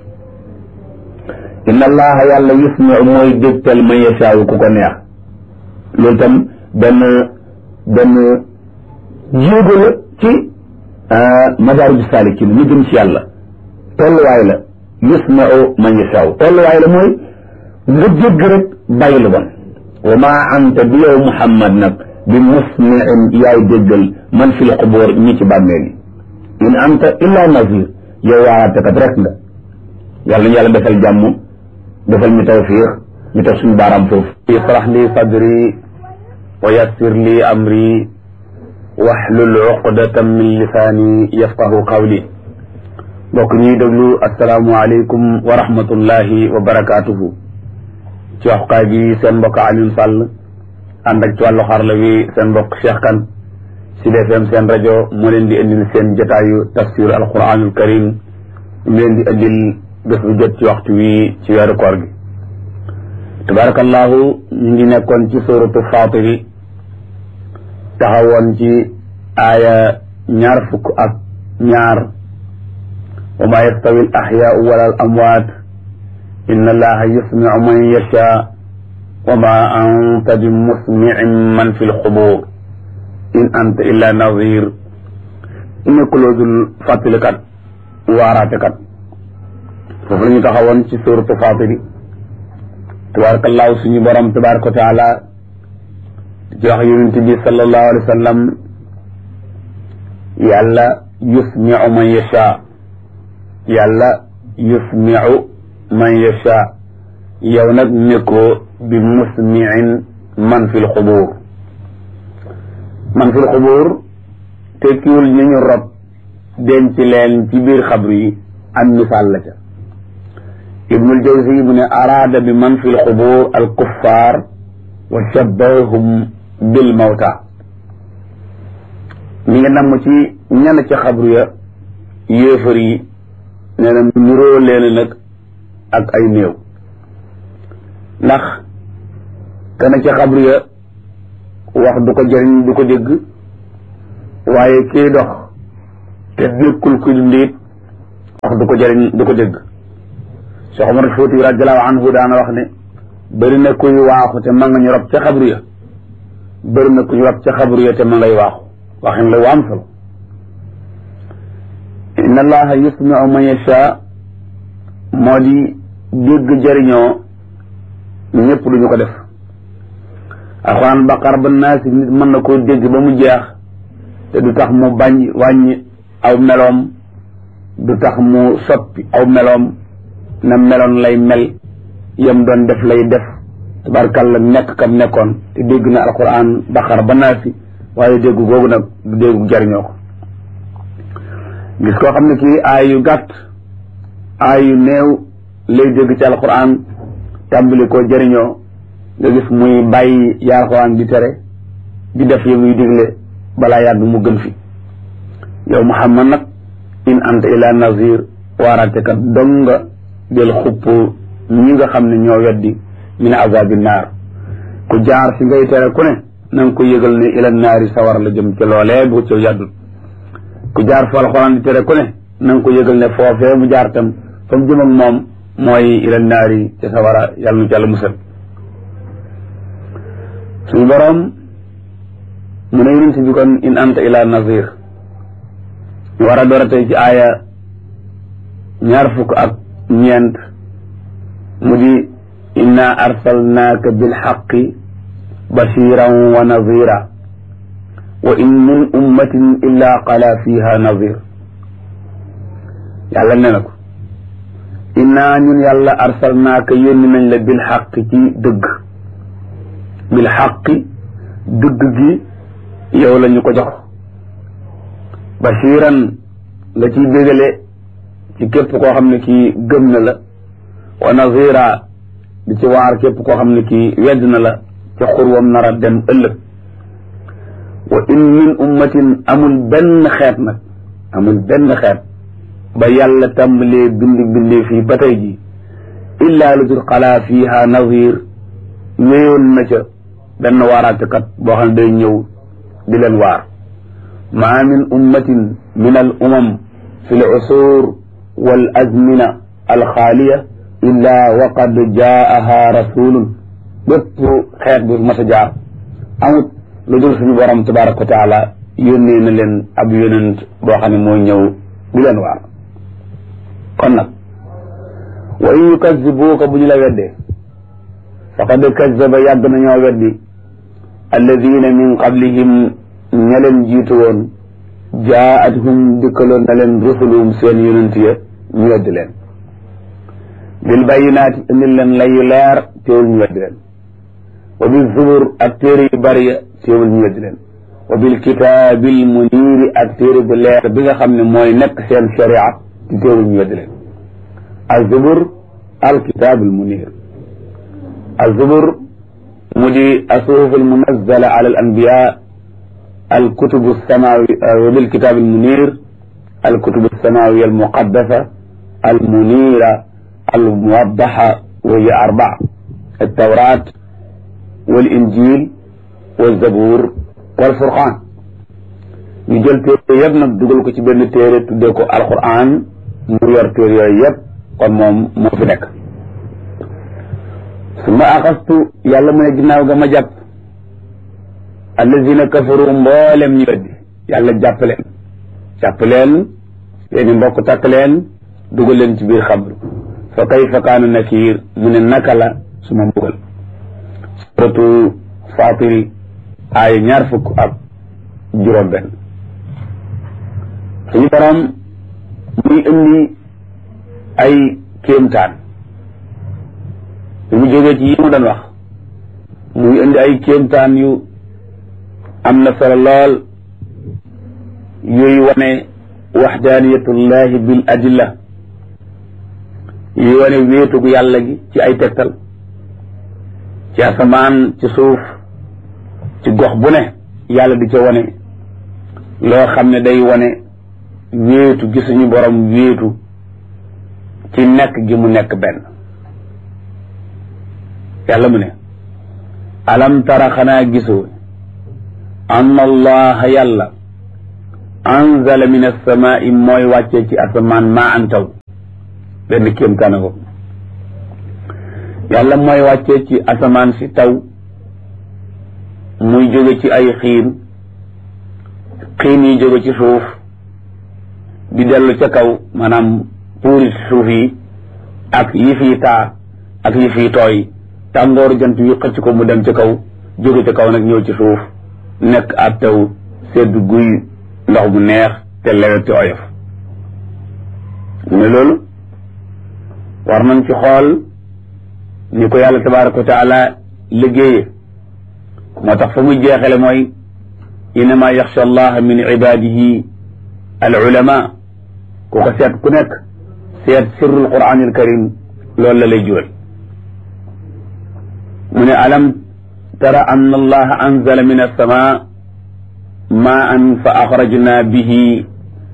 inna allaha yàlla yusmiu mooy dégtal man yashaawu ku ko neex loolu tam benn benn jéego la ci madaariju saalikiin ñu jëm ci yàlla tolluwaay la yusmiu man yashaawu tolluwaay la mooy nga jégg rek bàyyi lu bon wa maa anta bi yow Muhammad nag bi musmiin yaay déggal man fil qubuur ñi ci bàmmeel yi in anta illa nazir yow waaraatekat rek nga yàlla ñu yàlla defal jàmm defal ñu tawfiix ñu teg suñu baaraam foofu israh li sadri wa yassir li amri wahlul uqdatan min lisaani yafqahu qawli mbokk ñuy déglu asalaamu aleykum wa rahmatullahi wa barakaatuhu ci waxukaay bi seen mbokk Alioune Sall ànd ak ci wàllu xarala wi seen mbokk Cheikh Kane Sud F M seen rajo moo leen di indil seen jotaayu tafsir alquranul karim mu leen di indil bés bu jot ci waxtu wi ci weeru koor gi tabarakallahu ñu ngi nekkoon ci suratu Faatiri taxawoon ci aaya ñaar fukk ak ñaar wa maa yastawi al axyaau wala al amwaat inna allaha yusmiu man yasha wa ma anta bi musmiin man fi lxubuur in anta illa nazir nekkuloo dul fàttalikat waaraatekat foofu la ñu taxawoon ci suuratu Faatiri tabarakallahu suñu borom tabaraka wa taala di wax yonent bi sallallahu alayhi wa sallam yàlla yusmiu man yasha yàlla yusmiu man yasha yow nag nekkoo bi musmiin man fil xubuur man fil xubuur tekkiwul ñu ñu rob denc leen ci biir xabru yi am misaal la ca ibnul jawzi mu ne araada bi man fil xubuur al kuffaar wa shabbahum bil mawta mi ngi namm ci ñenn ci xabru ya yéefar yi nee na nuroo leen nag ak ay néew ndax kana ci xabru ya wax du ko jëriñ du ko dégg waaye kii dox te nekkul kuy dund it wax du ko jëriñ du ko dégg Cheikh Omar Fouti radiallahu anhu daana wax ne bëri na kuy waaxu te ma nga ñu rob ca xabru ya bëri na kuy rob ca xabru ya te ma ngay waaxu waxin la wu am solo inna allaha yusmiu man yasha moo di dégg jëriñoo ñëpp duñu ko def alxuraan baqar ba naasi nit mën na koo dégg ba mu jeex te du tax mu bañ wàññi aw meloom du tax mu soppi aw meloom na meloon lay mel yam doon def lay def tabarkàlla nekk kam nekkoon te dégg na alxuraan baqar ba naasi waaye dégg googu nag du déggu jëriñoo ko gis koo xam ne kii aay yu gàtt aay yu néew lay dégg ci alxuraan tàmbali koo jëriñoo nga gis muy bàyyi yaa alxuraan di tere di def yi muy digle balaa yàgg mu gën fi yow Muhammad nag in anta ila nazir waaraatekat dong nga del xupp ñi nga xam ne ñoo weddi min azabi naar ku jaar si ngay tere ku ne na nga ko yëgal ne ila naari sawar la jëm ci loolee bu ci yàddul ku jaar fa alxuraan di tere ku ne na nga ko yëgal ne foofee mu jaar tam fa mu jëm ak moom mooy ila naari ci sawara yàlla nu ci yàlla musal suñu boroom mu ne yonent bi kon in anta ila nazir ñu war a door a tey ci aaya ñaar fukk ak ñeent mu di inna arsalnaaka bilxaqi bashiran wa nazira wa in min ummatin illa qala fiha nazir yàlla ne na ko inna ñun yàlla arsalnaaka yónni nañ la bilxaqi ci dëgg bilxaqi dëgg gi yow la ñu ko jox bashiran nga ciy bégale ci képp koo xam ne kii gëm na la wa nazira di ci waar képp koo xam ne kii wedd na la ca xurwam nar a dem ëllëg wa in min ummatin amul benn xeet nag amul benn xeet ba yàlla tàmbalee bindi bindee fii ba tey ji illaa lu dul xalaa fiiha nazir ñëwoon na ca benn waaraatekat boo xam ne day ñëw di leen waar maa min ummatin min al umam fi l usur wal azmina alxaaliya illaa waqad jaaha rasulun bépp xeet bu mas a jaar amut lu dul suñu borom tabaraka wa taala yónnee na leen ab yonent boo xam ne mooy ñëw di leen waar kon nag wa in yukazibuuka bu ñu la weddee faqad kazaba yàgg nañoo weddi alladina min qablihim ña leen jiitu woon jaa'athum dikkaloon na leen rusuluhum seen yonent ya ñu weddi leen bil bayinaati indil leen layu leer teewul ñu weddi leen wa bil zubur ak téere yu bari ya teewul ñu weddi leen wa bil kitaabil muniiri ak téere bu leer bi nga xam ne mooy nekk seen sharia ci teewul ñu weddi leen al zubur al kitaabul muniir al zubur mu di asuhuf al munazzala ala al anbiya al kutub al samawi wa bil kitab al munir al kutub al samawi al muqaddasa al munira al muwaddaha wa hiya arba'a al tawrat wal injil wal zabur wal furqan ñu jël téere yëpp nag dugal ko ci benn téere tuddee ko alquran mu yor téere yooyu yëpp kon moom moo fi nekk suma axastu yàlla mu ne ginnaaw ga ma jàpp allazina kafaru mboolem ñu weddi yàlla jàpp leen jàpp leen seeni mbokk takk leen dugal leen ci biir xabru fa kayfa kaana nakiir mu ne naka la suma mbugal suratu Faatiri aaya ñaar fukk ak juróom benn suñu borom muy indi ay kéemtaan mu jógee ci yi mu doon wax muy indi ay kéemtaan yu am na solo lool yooyu wane waxdaaniyatullahi bil adilla yuy wane wéetugu yàlla gi ci ay tegtal ci asamaan ci suuf ci gox bu ne yàlla di ca wane loo xam ne day wane wéetu gi suñu borom wéetu ci nekk gi mu nekk benn yàlla mu ne alam tara xanaa gisoo anna allaha yàlla anzala min as-samaa'i mooy wàccee ci asamaan maa an taw benn kéem kaana ko yàlla mooy wàccee ci asamaan si taw muy jóge ci ay xiin xiin yi jóge ci suuf di dellu ca kaw maanaam puuri suuf yi ak yi fii taa ak yi fii tooy tàngooru jant yu xëcc ko mu dem ca kaw jóge ca kaw nag ñëw ci suuf nekk ab taw sedd guy ndox bu neex te lewet te oyof ne loolu war nañ ci xool ni ko yàlla tabaraka wa taala liggéeye moo tax fa muy jeexale mooy innama yaxsha allaha min ibadihi al ulama ku ko seet ku nekk seet sirrul quranil karim loolu la lay jural mu ne alam tara anna allaha anzala min alsama maan fa axrajna bihi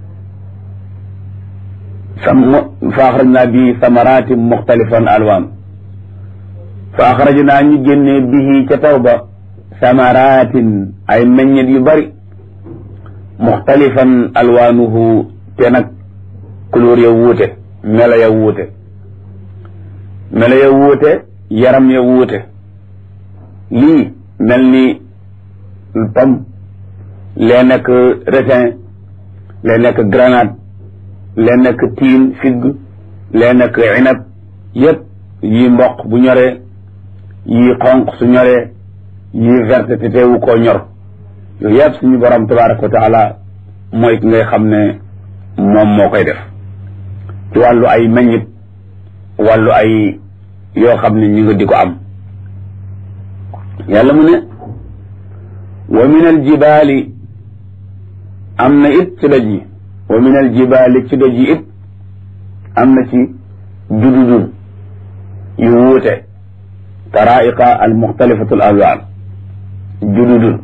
fa axrajna bihi samaratin muxtalifan alwaan fa axrajna ñu génnee bihi ca taw ba samaratin ay meññet yu bari muxtalifan alwaanuhu te nag couleur ya wuute melo ya wuute melo ya wuute yaram ya wuute lii mel ni pomme lee nekk raisin lee nekk grenade lee nekk tiin figue lee nekk inab yëpp yi mboq bu ñoree yi xonq su ñoree yi verte te teewu koo ñor yooyu yëpp suñu borom tabaraka wa taala mooy ki ngay xam ne moom moo koy def ci wàllu ay meññit wàllu ay yoo xam ne ñu nga di ko am yàlla mu ne wa min al jibaali am na it ci doj yi wa min al jibaali ci doj yi it am na ci jududun yu wuute taraiqa al muxtalifatu al alwaan jududun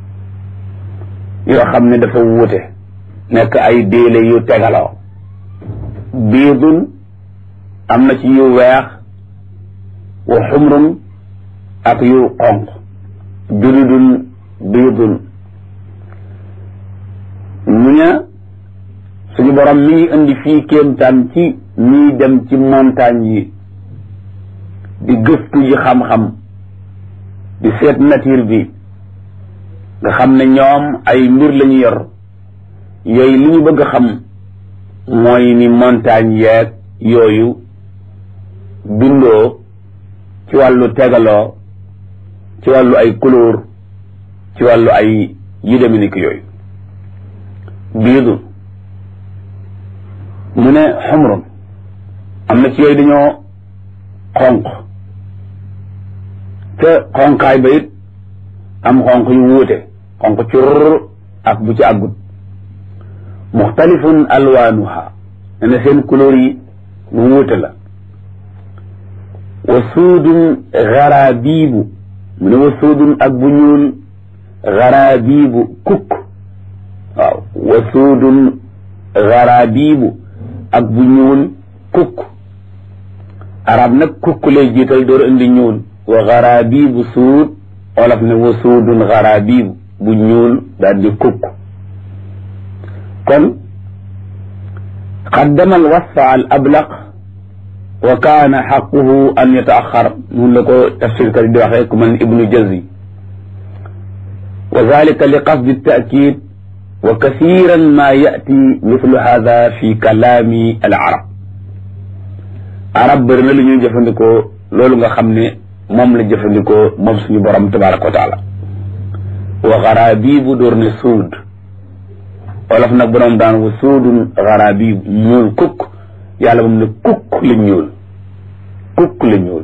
yoo xam ne dafa wuute nekk ay déele yu tegaloo biidun am na ci yu weex wa xumrun ak yu xonq jududun biidun mu ne suñu borom mi ngi indi fii kéemtaan ci ñiy dem ci montagne yi di gëstu ji xam-xam di seet nature bi nga xam ne ñoom ay mbir la ñu yor yooyu li ñu bëgg a xam mooy ni montagne yeeg yooyu bindoo ci wàllu tegaloo ci wàllu ay couleur ci wàllu ay yu deme ni ki yooyu biidu mu ne xumrun am na ci yooyu dañoo xonq te xonqaay ba it am xonq yu wuute xonq cur ak bu ci àggut muxtalifun alwaanuha ne na seen couleur yi bu wuute la wa suudun garaabiibu mu ne wa suudun ak bu ñuul garaabiibu kukk waaw wa suudun garaabiibu ak bu ñuul kukk arab nag kukk lay jiital door indi ñuul wa garaabiibu suud olof ne wa suudun garaabiibu bu ñuul daal di kukk kon qaddama al wasfa al ablaq wa kaana xaquhu an yataaxar mun la ko tafsir kat di waxee ku mel ibnu jazi wa dalika li qasdi taakid wa kasiran ma yati mithlu hada fi kalaami al arab arab bëri na lu ñuy jëfandikoo loolu nga xam ne moom la jëfandikoo moom suñu borom tabaraka wa taala wa garaabiibu door ne suud wolof nag borom daan wa suudun garaabiibu ñuul kukk yàlla moom ne kukk la ñuul kukk la ñuul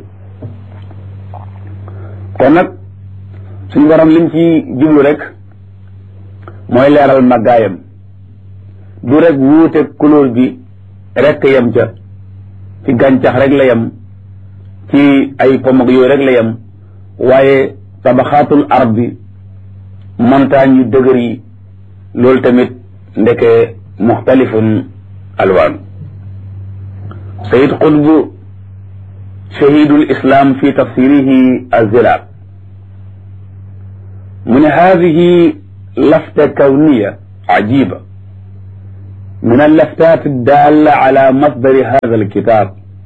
kon nag suñu borom liñ ci jublu rek mooy leeral màggaayam du rek wuute couleur bi rek yem ca ci gàncax rek la yem ci ay pom ak yooyu rek la yem waaye tabaxaatul ard bi montagne yu dëgër yi loolu tamit ndeke muxtalifun alwaan sayid qutb shahidul islam fi tafsirihi azzilaal mu ne haadihi lafta kawniya ajiba min allaftaat daalla ala masdari hada alkitab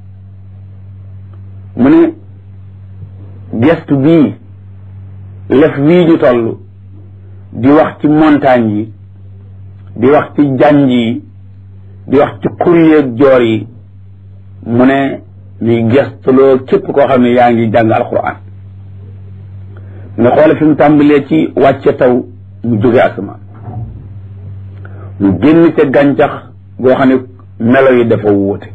mu ne gestu bii lef wii ñu toll di wax ci montagne yi di wax ci janj yi di wax ci xur yeeg joor yi mu ne ñuy gestuloo képp koo xam ne yaa ngi jàng alquran nga xoole fi mu tàmbalee ci wàcce taw mu jóge asamaan mu génn ca gàncax goo xam ne melo yi dafa wuute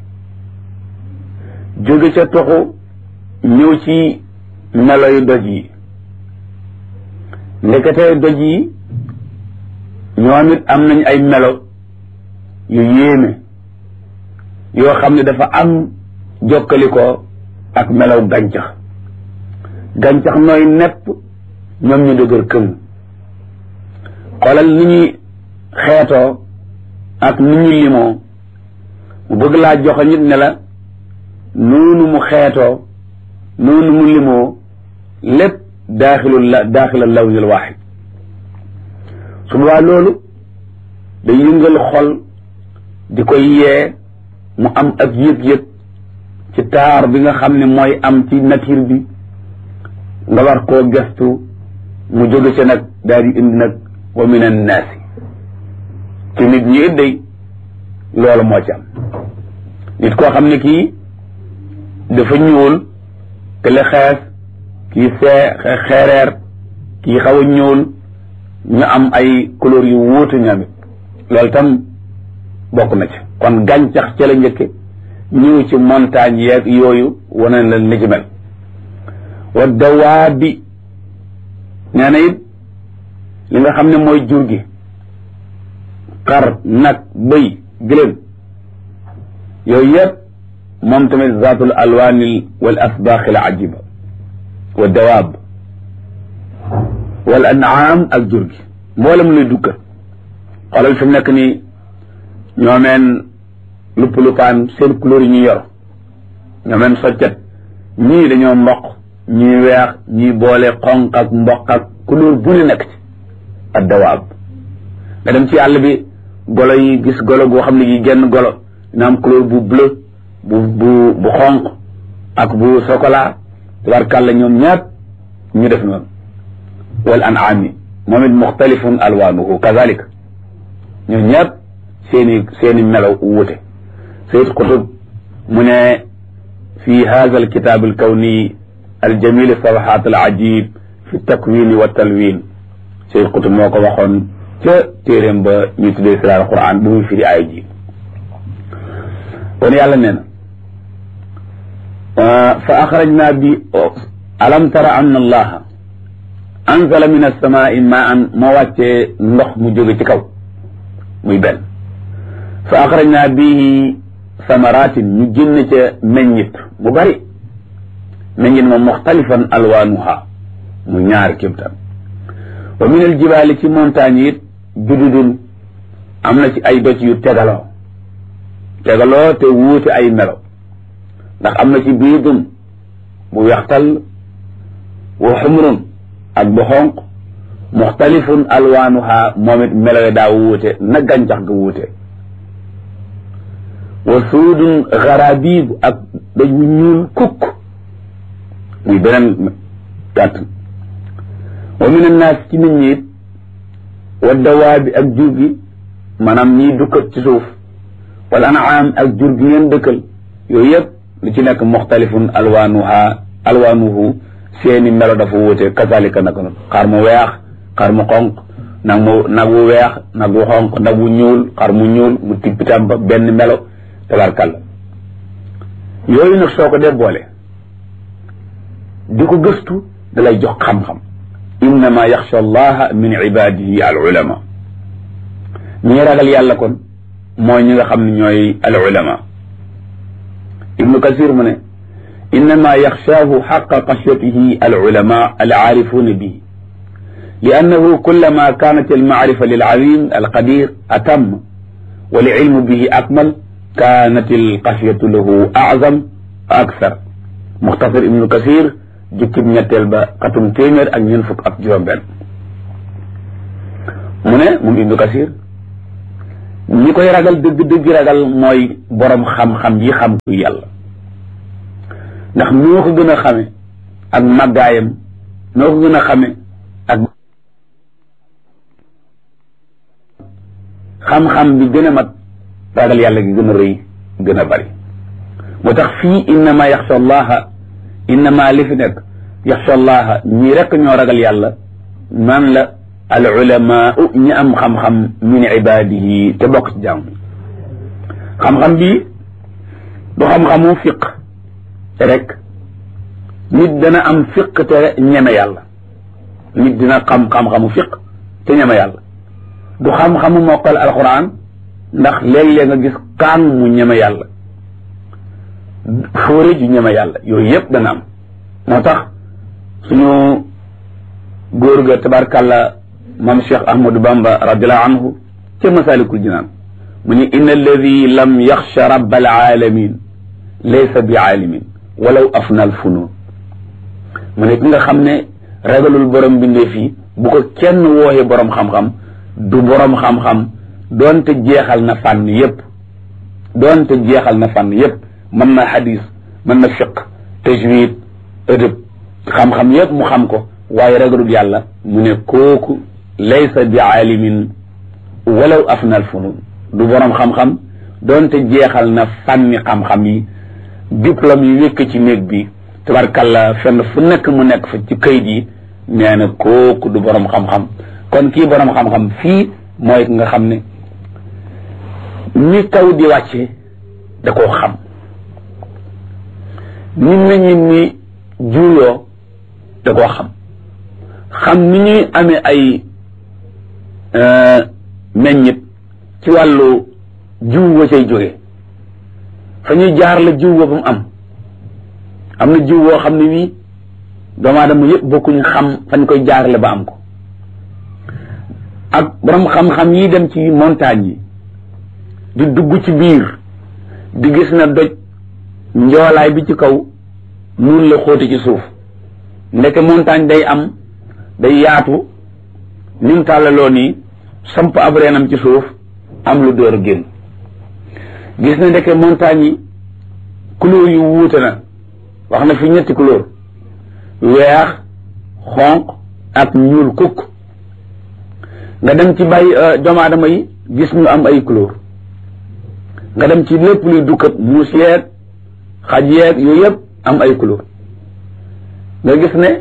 jóge ca toxu ñëw ci melo yi doj yi ndeketee doj yi ñoom it am nañ ay melo yu yéeme yoo xam ne dafa am jokkalikoo ak melow gàncax gàncax nooy nepp ñoom ñu dëgër këng xoolal ni ñuy xeetoo ak ni ñu limoo mu bëgg laa joxe nit ne la noonu mu xeetoo noonu mu limoo lépp daaxilul la daaxilal lawnil waaxid su boobaa loolu day yëngal xol di koy yee mu am ak yëg-yëg ci taar bi nga xam ne mooy am ci nature bi nga war koo gestu mu jóge ca nag daal di indi nag wa min annaasi ci nit ñi it day loolu moo ci am nit koo xam ne kii dafa ñuul te la xees kii see xeereer kii xaw a ñuul ñu am ay couleur yu wuute ñoom it loolu tam bokk na ci kon gàncax ca la njëkke ñëw ci montagne yeeg yooyu wane la ni ci mel wa dawaabi nee na it li nga xam ne mooy jur gi xar nag bëy gëléem yooyu yëpp moom tamit zaatul alwaanil wal asbaaxil ajiba wa dawaab wal anaam ak jur gi mboolem luy dukkat xoolal fi mu nekk nii ñoomeen lupp luppaan seen couleur yi ñu yor ñoomeen soccet ñii dañoo mboq ñii weex ñii boole xonq ak mboq ak couleur bu ne nekk ci ak dawaab nga dem ci àll bi golo yi gis golo goo xam ne gi genn golo dina am couleur bu bleu bu bu bu xonq ak bu chocolat tabarkàlla ñoom ñaat ñu def noonu wal an'aami moom it muxtalifun alwaanuhu kazalik ñoom ñaat seeni seeni melaw wuute Sayyid Qutb mu ne fi hadha alkitab alkawni aljamil safahat alajib fi takwin wa talwin Sayyid Qutb moo ko waxoon ca téeréem ba ñu tuddee siraar alquran bu muy firi aaya ji kon yàlla nee na fa axrajna bi alam tara anna allaha anzala min alsamaai maan moo wàccee ndox mu jóge ci kaw muy benn fa axrajna bihi samaratin ñu génn ca meññit bu bari meññit moom muxtalifan alwaanuha mu ñaari kémtaan wa min aljibaali ci montagne it jududun am na ci ay doj yu tegaloo tegaloo te wuute ay melo ndax am na ci biidun bu wextal wa xumrun ak bu xonq muxtalifun alwaanuha moom it melo yi daa wuute na gàncax ga wuute wa suudun garabiib ak daj wu ñuul kukk muy beneen gàtt wa min annaas ci nit ñi it wa dawaabi ak jur gi maanaam ñiy dukkat ci suuf wal anaam ak jur gi ngeen dëkkal yooyu yëpp li ci nekk muxtalifun alwaanuha alwaanuhu seeni melo dafa wuute kazalika naka noonu xar mu weex xar mu xonq nag mu nag wu weex nag wu xonq nag wu ñuul xar mu ñuul mu tippitam ba benn melo tabarkalla yooyu nag soo ko dee boole di ko gëstu da lay jox xam-xam innama yaxsha allaha min ibadihi al ulama ñi ragal yàlla kon mooy ñi nga xam ne ñooy al ulama ibnu kasir mu ne innama yaxshaahu xaqa xashyatihi al ulama al aarifuuna bihi li annahu kullama kaanat al maarifa lil azim al qadir atam wa li ilmu bihi akmal kaanat al xashyatu lahu azam wa akthar muxtasar ibnu kasir jukkib ñetteel ba xatum téeméer ak ñeent fukk ak juróom benn mu ne moom ibnu kasir ñi koy ragal dëgg dëgg ragal mooy borom xam-xam yi xam ku yàlla ndax noo ko gën a xame ak màggaayam noo ko gën a xame ak xam-xam bi gën a mat ragal yàlla gi gën a rëy gën a bari moo tax fii innama yaxsha allaha innama li fi nekk yaxsha allaha ñi rekk ñoo ragal yàlla man la al ulama ñi am xam-xam min ibadihi te bokk ci jàmm xam-xam bi du xam-xamu fiq rek nit dana am fiq te ñeme yàlla nit dina xam xam-xamu fiq te ñeme yàlla du xam-xamu mokkal alquran ndax léeg-léeg nga gis kaan mu ñeme yàlla fóore ju ñeme yàlla yooyu yëpp dana am moo tax suñu góor ga tabarkàlla moom Cheikh Ahmadou Bamba radiallahu anhu ca masalikul jinaan mu ni inna alladi lam yaxsha rabb alalamin laysa bi aalimin walaw afna al funun mu ne ki nga xam ne ragalul borom bindee fii bu ko kenn wooxee borom xam-xam du borom xam-xam doonte jeexal na fànn yépp doonte jeexal na fànn yépp mën na hadis mën na fiq tajwid ëdëb xam-xam yépp mu xam ko waaye ragalul yàlla mu ne kooku laysa bi aalimin walaw afna al funun du borom xam-xam doonte jeexal na fànni xam-xam yi diplôme yi wékk ci néeg bi tabarkalla fenn fu nekk mu nekk fa ci kayit yi nee na kooku du borom xam-xam kon kii borom xam-xam fii mooy nga xam ne ni taw di wàcce da koo xam ni meññit ni juuyoo da koo xam xam ni ñuy amee ay meññit ci wàllu jiw wa cay jóge fa ñuy jaar la jiw wa ba mu am am na jiw woo xam ne wii doomu aadama yëpp bokkuñu xam fañ koy jaarale ba am ko ak borom xam-xam yi dem ci montagne yi di dugg ci biir di gis na doj njoolaay bi ci kaw nun la xóoti ci suuf ndeke montagne day am day yaatu ni mu tàllaloo nii samp ab reenam ci suuf am lu door a génn gis na ndeke montagne yi couleur yu wuute na wax na fi ñetti couleur weex xonq ak ñuul kukk nga dem ci bàyyi doomu aadama yi gis ñu am ay couleur nga dem ci lépp luy dukkat muus yeeg xaj yeeg yooyu yëpp am ay couleur nga gis ne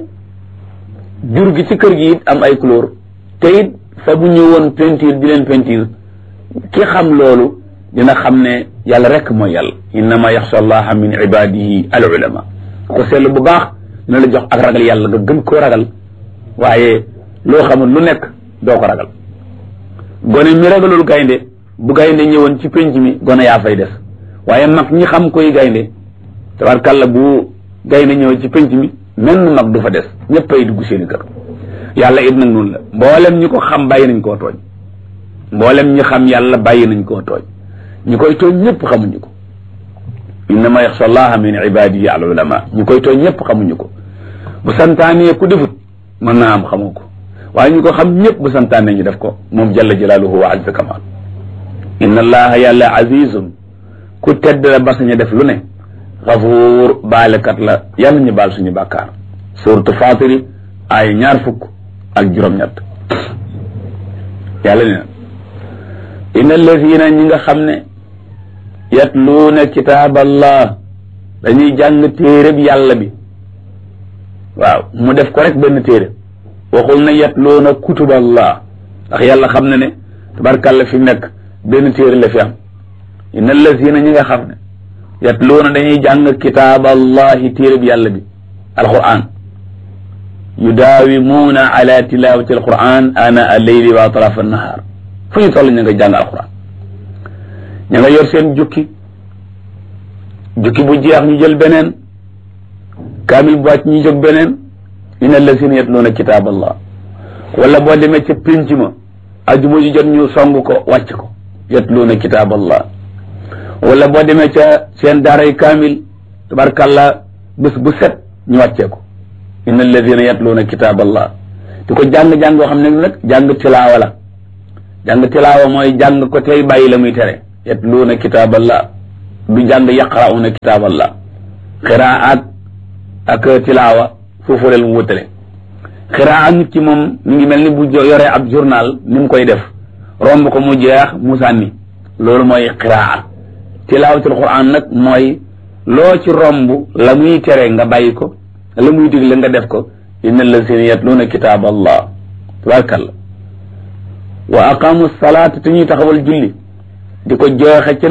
jur gi ci kër gi it am ay couleur te it fa bu ñëwoon peinture di leen peinture ki xam loolu dina xam ne yàlla rek mooy yàlla innama yaxsha allaha min ibadihi al ulama ko seetlu bu baax dina la jox ak ragal yàlla nga gën koo ragal waaye loo xamul lu nekk doo ko ragal gone mi ragalul gaynde bu gaynde ñëwoon ci penc mi gone yaa fay des waaye mag ñi xam koy gaynde tabarkàlla bu gaynde ñëwoon ci penc mi menn mag du fa des ñëppay dugg seeni kër yàlla it nag noonu la mboolem ñi ko xam bàyyi nañ koo tooñ mboolem ñi xam yàlla bàyyi nañ koo tooñ ñi koy tooñ ñëpp xamuñu ko innama yaxsha allaha min ibadihi al ulama ñi koy tooñ ñëpp xamuñu ko bu santaanee ku defut mën naa am xamu ko waaye ñu ko xam ñëpp bu santaanee ñu def ko moom jalla jalaaluhu wa azza kamal inna allaha yàlla azizun ku tedd la ba sañ a def lu ne gafuur baalekat la yàlla ñu baal suñu bàkkaar suratu fatiri ay ñaar fukk ak juróom-ñett yàlla ne na inna allazina ñi nga xam ne yatluuna kitaaballah dañuy jàng téere bi yàlla bi waaw mu def ko rek benn téere waxul na yatluuna kutuballah ndax yàlla xam na ne tabarkàlla fi nekk benn téere la fi am inna allazina ñi nga xam ne yatluuna dañuy jàng kitaaballahi téere bi yàlla bi alquran yudaawimuuna ala tilawati alquran ana alleyli wa atrafa annahaar fu ñu toll ñu nga jàng alquran ña nga yor seen jukki jukki bu jeex ñu jël beneen kaamil bu wàcc ñu jóg beneen inna allazina yatluuna kitaaballah wala boo demee ca pénc ma ajuma ji jot ñu song ko wàcc ko yatluuna kitaaballah wala boo demee ca seen daaray kaamil tabarkàlla bés bu set ñu wàccee ko inna alladina yatluuna kitaaballah di ko jàng-jàng yoo xam ne nag jàng tilaawa la jàng tilaawa mooy jàng ko tey bàyyi la muy tere yatluuna kitaaballah du jàng yaqra'una kitaaballah xiraat ak tilaawa foofu leen mu wutale xiraat nit ki moom mi ngi mel ni bu yoree ab journal ni mu koy def romb ko mu jeex mu sànni loolu mooy xiraat tilaawatul quran nag mooy loo ci romb la muy tere nga bàyyi ko la muy digle nga def ko inna allazina yatluuna kitaaballah tabarakallah wa aqamu salaata te ñuy taxawal julli di ko joxe